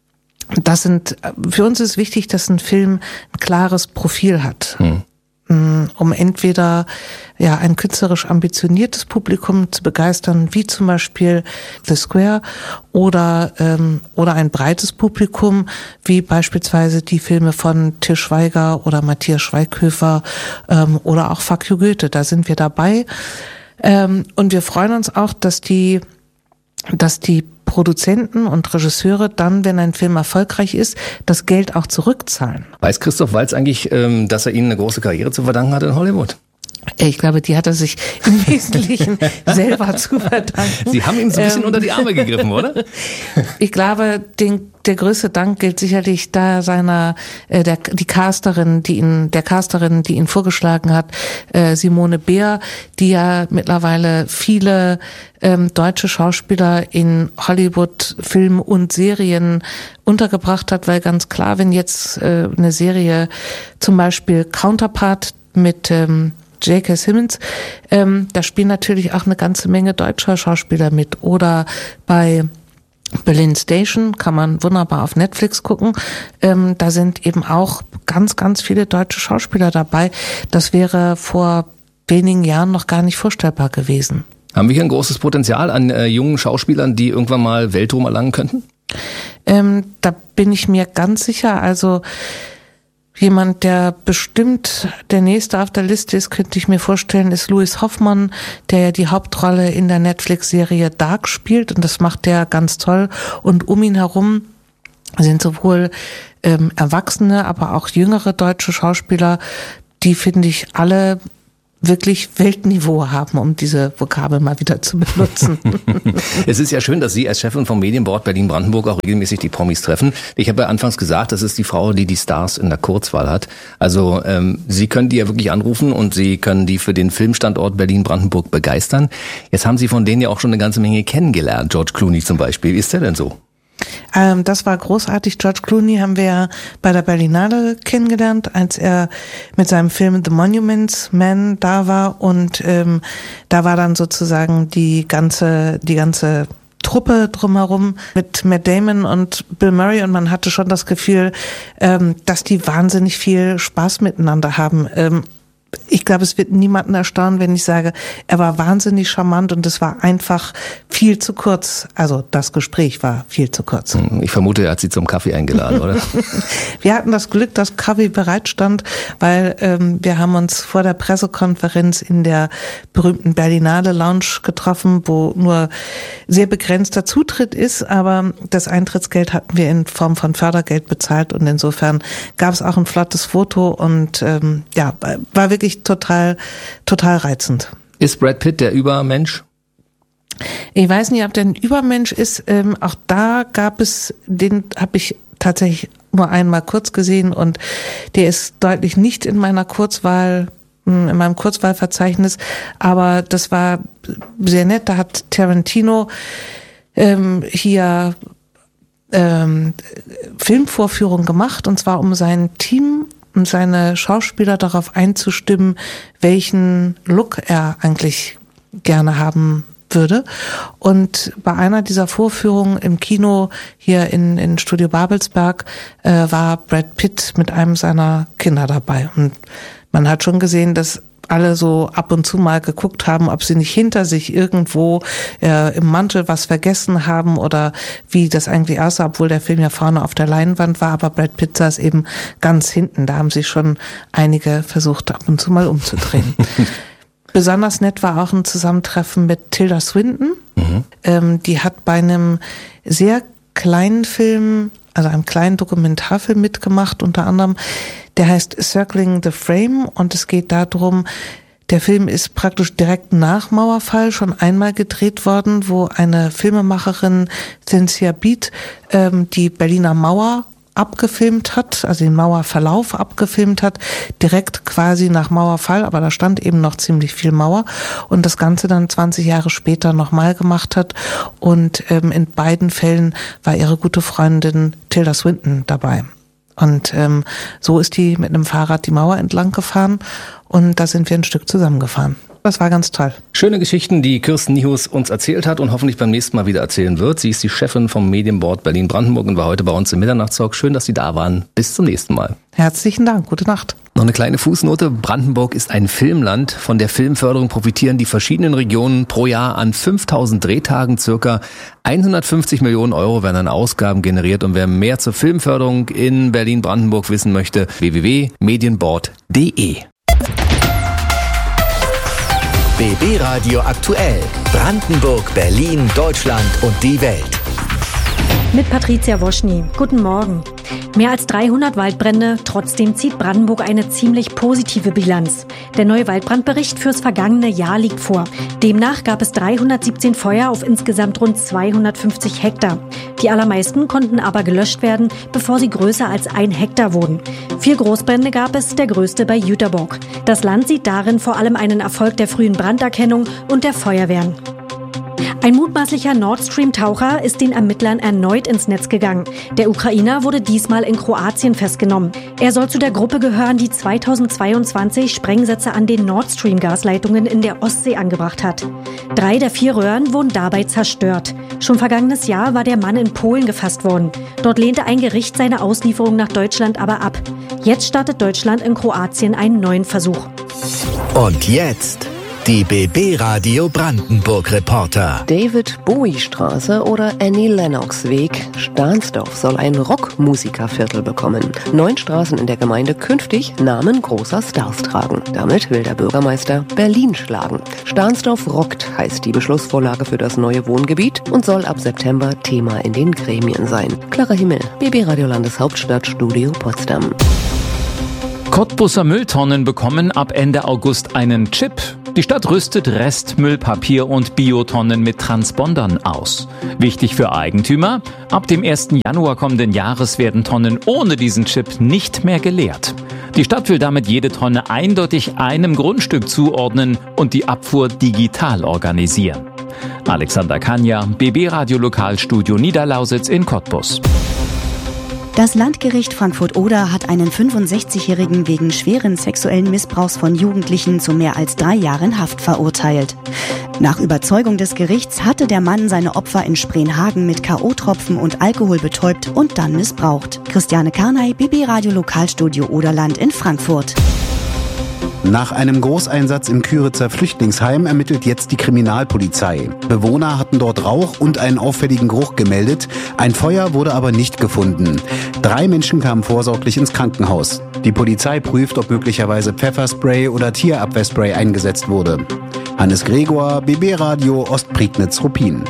das sind, für uns ist wichtig, dass ein Film ein klares Profil hat. Hm. Um entweder ja ein künstlerisch ambitioniertes Publikum zu begeistern, wie zum Beispiel The Square, oder ähm, oder ein breites Publikum, wie beispielsweise die Filme von Til Schweiger oder Matthias Schweighöfer ähm, oder auch Fuck you Goethe. Da sind wir dabei ähm, und wir freuen uns auch, dass die dass die Produzenten und Regisseure dann, wenn ein Film erfolgreich ist, das Geld auch zurückzahlen. Weiß Christoph Waltz eigentlich, dass er Ihnen eine große Karriere zu verdanken hat in Hollywood? Ich glaube, die hat er sich im Wesentlichen selber zu verdanken. Sie haben ihm so ein bisschen ähm, unter die Arme gegriffen, oder? Ich glaube, den, der größte Dank gilt sicherlich da seiner, äh, der, die Casterin, die ihn, der Casterin, die ihn vorgeschlagen hat, äh, Simone Beer, die ja mittlerweile viele ähm, deutsche Schauspieler in Hollywood, Film und Serien untergebracht hat, weil ganz klar, wenn jetzt äh, eine Serie, zum Beispiel Counterpart mit ähm, J K. Simmons, ähm, da spielen natürlich auch eine ganze Menge deutscher Schauspieler mit. Oder bei Berlin Station kann man wunderbar auf Netflix gucken. Ähm, da sind eben auch ganz, ganz viele deutsche Schauspieler dabei. Das wäre vor wenigen Jahren noch gar nicht vorstellbar gewesen. Haben wir hier ein großes Potenzial an äh, jungen Schauspielern, die irgendwann mal Weltruhm erlangen könnten? Ähm, da bin ich mir ganz sicher. Also jemand, der bestimmt der Nächste auf der Liste ist, könnte ich mir vorstellen, ist Louis Hoffmann, der ja die Hauptrolle in der Netflix-Serie Dark spielt, und das macht der ganz toll. Und um ihn herum sind sowohl ähm, erwachsene, aber auch jüngere deutsche Schauspieler, die, finde ich, alle wirklich Weltniveau haben, um diese Vokabel mal wieder zu benutzen. Es ist ja schön, dass Sie als Chefin vom Medienboard Berlin-Brandenburg auch regelmäßig die Promis treffen. Ich habe ja anfangs gesagt, das ist die Frau, die die Stars in der Kurzwahl hat. Also ähm, Sie können die ja wirklich anrufen und Sie können die für den Filmstandort Berlin-Brandenburg begeistern. Jetzt haben Sie von denen ja auch schon eine ganze Menge kennengelernt. George Clooney zum Beispiel. Wie ist der denn so? Ähm, das war großartig. George Clooney haben wir ja bei der Berlinale kennengelernt, als er mit seinem Film The Monuments Man da war, und ähm, da war dann sozusagen die ganze, die ganze Truppe drumherum mit Matt Damon und Bill Murray, und man hatte schon das Gefühl, ähm, dass die wahnsinnig viel Spaß miteinander haben. Ähm, Ich glaube, es wird niemanden erstaunen, wenn ich sage, er war wahnsinnig charmant, und es war einfach viel zu kurz. Also das Gespräch war viel zu kurz. Ich vermute, er hat Sie zum Kaffee eingeladen, oder? Wir hatten das Glück, dass Kaffee bereitstand, weil ähm, wir haben uns vor der Pressekonferenz in der berühmten Berlinale Lounge getroffen, wo nur sehr begrenzter Zutritt ist, aber das Eintrittsgeld hatten wir in Form von Fördergeld bezahlt, und insofern gab es auch ein flottes Foto, und ähm, ja, war wirklich total, total reizend. Ist Brad Pitt der Übermensch? Ich weiß nicht, ob der ein Übermensch ist. Ähm, auch da gab es, den habe ich tatsächlich nur einmal kurz gesehen, und der ist deutlich nicht in meiner Kurzwahl, in meinem Kurzwahlverzeichnis, aber das war sehr nett. Da hat Tarantino ähm, hier ähm, Filmvorführung gemacht, und zwar um sein Team und seine Schauspieler darauf einzustimmen, welchen Look er eigentlich gerne haben würde. Und bei einer dieser Vorführungen im Kino hier in, in Studio Babelsberg äh, war Brad Pitt mit einem seiner Kinder dabei. Und man hat schon gesehen, dass alle so ab und zu mal geguckt haben, ob sie nicht hinter sich irgendwo äh, im Mantel was vergessen haben oder wie das eigentlich aussah, obwohl der Film ja vorne auf der Leinwand war, aber Brad Pitt saß eben ganz hinten. Da haben sich schon einige versucht, ab und zu mal umzudrehen. Besonders nett war auch ein Zusammentreffen mit Tilda Swinton. Mhm. Ähm, die hat bei einem sehr kleinen Film, also einem kleinen Dokumentarfilm mitgemacht, unter anderem, der heißt Circling the Frame, und es geht darum, der Film ist praktisch direkt nach Mauerfall schon einmal gedreht worden, wo eine Filmemacherin, Cynthia Beat, ähm, die Berliner Mauer abgefilmt hat, also den Mauerverlauf abgefilmt hat, direkt quasi nach Mauerfall, aber da stand eben noch ziemlich viel Mauer, und das Ganze dann zwanzig Jahre später nochmal gemacht hat, und ähm, in beiden Fällen war ihre gute Freundin Tilda Swinton dabei. Und ähm, so ist die mit einem Fahrrad die Mauer entlang gefahren, und da sind wir ein Stück zusammengefahren. Das war ganz toll. Schöne Geschichten, die Kirsten Niehus uns erzählt hat und hoffentlich beim nächsten Mal wieder erzählen wird. Sie ist die Chefin vom Medienboard Berlin-Brandenburg und war heute bei uns im Mitternachtstalk. Schön, dass Sie da waren. Bis zum nächsten Mal. Herzlichen Dank. Gute Nacht. Noch eine kleine Fußnote. Brandenburg ist ein Filmland. Von der Filmförderung profitieren die verschiedenen Regionen pro Jahr an fünftausend Drehtagen. Circa hundertfünfzig Millionen Euro werden an Ausgaben generiert. Und wer mehr zur Filmförderung in Berlin-Brandenburg wissen möchte, w w w punkt medienboard punkt d e. B B Radio aktuell. Brandenburg, Berlin, Deutschland und die Welt. Mit Patricia Woschny. Guten Morgen. Mehr als dreihundert Waldbrände, trotzdem zieht Brandenburg eine ziemlich positive Bilanz. Der neue Waldbrandbericht fürs vergangene Jahr liegt vor. Demnach gab es dreihundertsiebzehn Feuer auf insgesamt rund zweihundertfünfzig Hektar. Die allermeisten konnten aber gelöscht werden, bevor sie größer als ein Hektar wurden. Vier Großbrände gab es, der größte bei Jüterborg. Das Land sieht darin vor allem einen Erfolg der frühen Branderkennung und der Feuerwehren. Ein mutmaßlicher Nord Stream-Taucher ist den Ermittlern erneut ins Netz gegangen. Der Ukrainer wurde diesmal in Kroatien festgenommen. Er soll zu der Gruppe gehören, die zweitausendzweiundzwanzig Sprengsätze an den Nord Stream-Gasleitungen in der Ostsee angebracht hat. Drei der vier Röhren wurden dabei zerstört. Schon vergangenes Jahr war der Mann in Polen gefasst worden. Dort lehnte ein Gericht seine Auslieferung nach Deutschland aber ab. Jetzt startet Deutschland in Kroatien einen neuen Versuch. Und jetzt die B B Radio Brandenburg Reporter. David-Bowie-Straße oder Annie Lennox Weg. Stahnsdorf soll ein Rockmusikerviertel bekommen. Neun Straßen in der Gemeinde künftig Namen großer Stars tragen. Damit will der Bürgermeister Berlin schlagen. Stahnsdorf rockt heißt die Beschlussvorlage für das neue Wohngebiet und soll ab September Thema in den Gremien sein. Clara Himmel, B B Radio Landeshauptstadt, Studio Potsdam. Cottbuser Mülltonnen bekommen ab Ende August einen Chip. Die Stadt rüstet Restmüllpapier und Biotonnen mit Transpondern aus. Wichtig für Eigentümer: Ab dem ersten Januar kommenden Jahres werden Tonnen ohne diesen Chip nicht mehr geleert. Die Stadt will damit jede Tonne eindeutig einem Grundstück zuordnen und die Abfuhr digital organisieren. Alexander Kanja, B B Radio Lokalstudio Niederlausitz in Cottbus. Das Landgericht Frankfurt-Oder hat einen fünfundsechzigjährigen wegen schweren sexuellen Missbrauchs von Jugendlichen zu mehr als drei Jahren Haft verurteilt. Nach Überzeugung des Gerichts hatte der Mann seine Opfer in Spreenhagen mit K O-Tropfen und Alkohol betäubt und dann missbraucht. Christiane Karnay, B B Radio Lokalstudio Oderland in Frankfurt. Nach einem Großeinsatz im Küritzer Flüchtlingsheim ermittelt jetzt die Kriminalpolizei. Bewohner hatten dort Rauch und einen auffälligen Geruch gemeldet. Ein Feuer wurde aber nicht gefunden. Drei Menschen kamen vorsorglich ins Krankenhaus. Die Polizei prüft, ob möglicherweise Pfefferspray oder Tierabwehrspray eingesetzt wurde. Hannes Gregor, B B Radio Ostprignitz-Ruppin.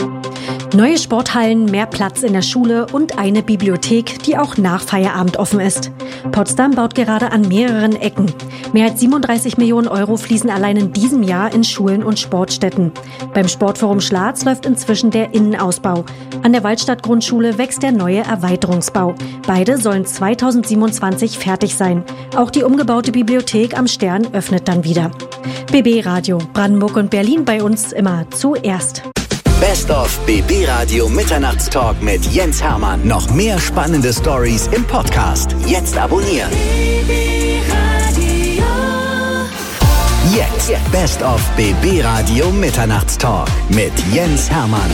Neue Sporthallen, mehr Platz in der Schule und eine Bibliothek, die auch nach Feierabend offen ist. Potsdam baut gerade an mehreren Ecken. Mehr als siebenunddreißig Millionen Euro fließen allein in diesem Jahr in Schulen und Sportstätten. Beim Sportforum Schlatz läuft inzwischen der Innenausbau. An der Waldstadt-Grundschule wächst der neue Erweiterungsbau. Beide sollen zweitausendsiebenundzwanzig fertig sein. Auch die umgebaute Bibliothek am Stern öffnet dann wieder. B B Radio, Brandenburg und Berlin bei uns immer zuerst. Best of B B Radio Mitternachtstalk mit Jens Hermann. Noch mehr spannende Stories im Podcast. Jetzt abonnieren. Jetzt Best of B B Radio Mitternachtstalk mit Jens Hermann.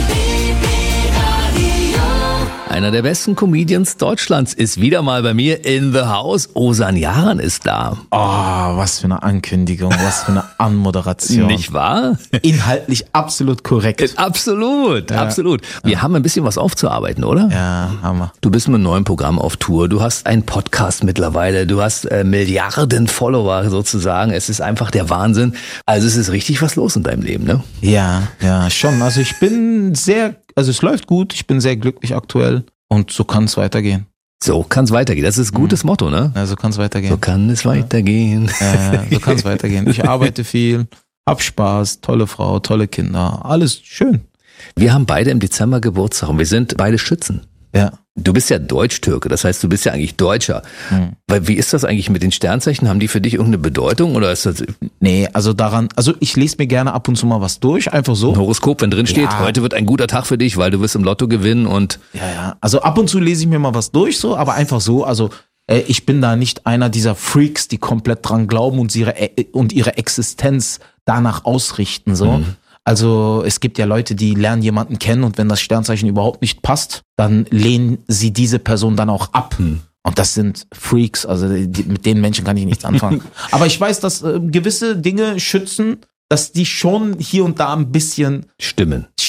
Einer der besten Comedians Deutschlands ist wieder mal bei mir in the house. Ozan Yaran ist da. Oh, was für eine Ankündigung, was für eine Anmoderation. Nicht wahr? Inhaltlich absolut korrekt. Absolut, ja. absolut. Wir ja. haben ein bisschen was aufzuarbeiten, oder? Ja, haben wir. Du bist mit einem neuen Programm auf Tour. Du hast einen Podcast mittlerweile. Du hast äh, Milliarden Follower sozusagen. Es ist einfach der Wahnsinn. Also es ist richtig was los in deinem Leben, ne? Ja, ja, schon. Also ich bin sehr, also es läuft gut. Ich bin sehr glücklich aktuell. Und so kann es weitergehen. So kann es weitergehen. Das ist ein gutes Motto, ne? Ja, so kann es weitergehen. So kann es weitergehen. Ja, so kann es weitergehen. Ich arbeite viel, hab Spaß, tolle Frau, tolle Kinder, alles schön. Wir haben beide im Dezember Geburtstag und wir sind beide Schützen. Ja. Du bist ja Deutsch-Türke, das heißt, du bist ja eigentlich Deutscher. Hm. Weil wie ist das eigentlich mit den Sternzeichen? Haben die für dich irgendeine Bedeutung oder ist das? Nee, also daran, also ich lese mir gerne ab und zu mal was durch, einfach so. Ein Horoskop, wenn drin steht, ja. heute wird ein guter Tag für dich, weil du wirst im Lotto gewinnen und. Ja, ja. Also ab und zu lese ich mir mal was durch, so, aber einfach so, also äh, ich bin da nicht einer dieser Freaks, die komplett dran glauben und ihre, äh, und ihre Existenz danach ausrichten, so. Hm. Also es gibt ja Leute, die lernen jemanden kennen und wenn das Sternzeichen überhaupt nicht passt, dann lehnen sie diese Person dann auch ab. Hm. Und das sind Freaks, also die, mit den Menschen kann ich nichts anfangen. Aber ich weiß, dass äh, gewisse Dinge schützen, dass die schon hier und da ein bisschen stimmen.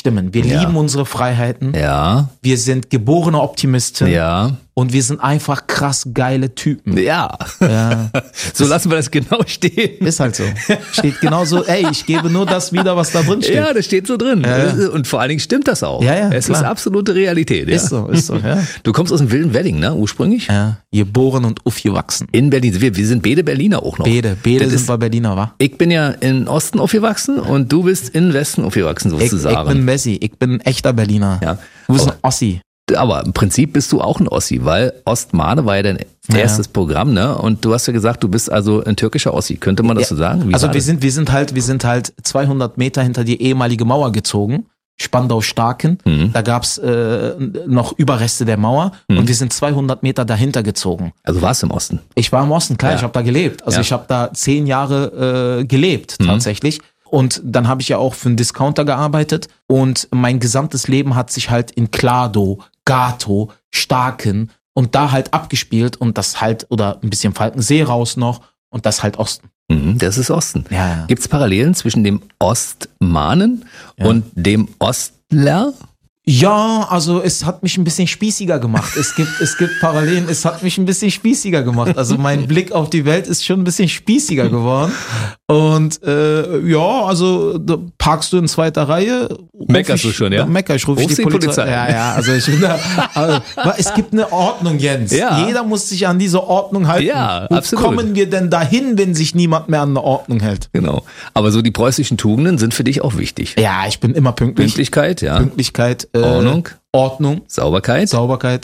stimmen. Wir Ja. lieben unsere Freiheiten. Ja. Wir sind geborene Optimisten. Ja. Und wir sind einfach krass geile Typen. Ja. Ja. So lassen wir das genau stehen. Ist halt so. Steht genauso, ey, ich gebe nur das wieder, was da drin steht. Ja, das steht so drin. Ja, ja. Und vor allen Dingen stimmt das auch. Ja, ja, es klar. ist absolute Realität. Ja. Ist so, ist so, ja. Du kommst aus dem wilden Wedding, ne, ursprünglich? Ja, geboren und aufgewachsen. In Berlin. Wir, wir sind beide Berliner auch noch. Beide, beide Das sind ist- wir Berliner, wa? Ich bin ja im Osten aufgewachsen und du bist im Westen aufgewachsen, Ich, ich sozusagen. bin Messi, ich bin ein echter Berliner. Ja. Du bist Oh. ein Ossi. Aber im Prinzip bist du auch ein Ossi, weil Ostmane war ja dein Ja. erstes Programm, ne? Und du hast ja gesagt, du bist also ein türkischer Ossi. Könnte man das so sagen? Wie Also war wir das? sind, wir sind halt, wir sind halt zweihundert Meter hinter die ehemalige Mauer gezogen. Spandau-Starken. Mhm. Da gab's äh, noch Überreste der Mauer Mhm. und wir sind zweihundert Meter dahinter gezogen. Also warst du im Osten? Ich war im Osten, klar, Ja. ich habe da gelebt. Also Ja. ich habe da zehn Jahre äh, gelebt Mhm. tatsächlich. Und dann habe ich ja auch für einen Discounter gearbeitet und mein gesamtes Leben hat sich halt in Klado, Gato, Starken und da halt abgespielt und das halt, oder ein bisschen Falkensee raus noch und das halt Osten. Mhm, das ist Osten. Ja, ja. Gibt es Parallelen zwischen dem Ostmanen Ja. und dem Ostler? Ja, also es hat mich ein bisschen spießiger gemacht. Es gibt, es gibt Parallelen, es hat mich ein bisschen spießiger gemacht. Also mein Blick auf die Welt ist schon ein bisschen spießiger geworden. Und äh, ja, also da parkst du in zweiter Reihe. ruf Meckerst ich, du schon, ja? Da mecker ich, rufe ich Rufst die die Polizei. Polizei. Ja, ja, also ich bin da. Also, es gibt eine Ordnung, Jens. Ja. Jeder muss sich an diese Ordnung halten. Ja, Wo absolut. kommen wir denn dahin, wenn sich niemand mehr an eine Ordnung hält? Genau. Aber so die preußischen Tugenden sind für dich auch wichtig. Ja, ich bin immer pünktlich. Pünktlichkeit, ja. Pünktlichkeit, äh, Ordnung. Ordnung, Sauberkeit. Sauberkeit,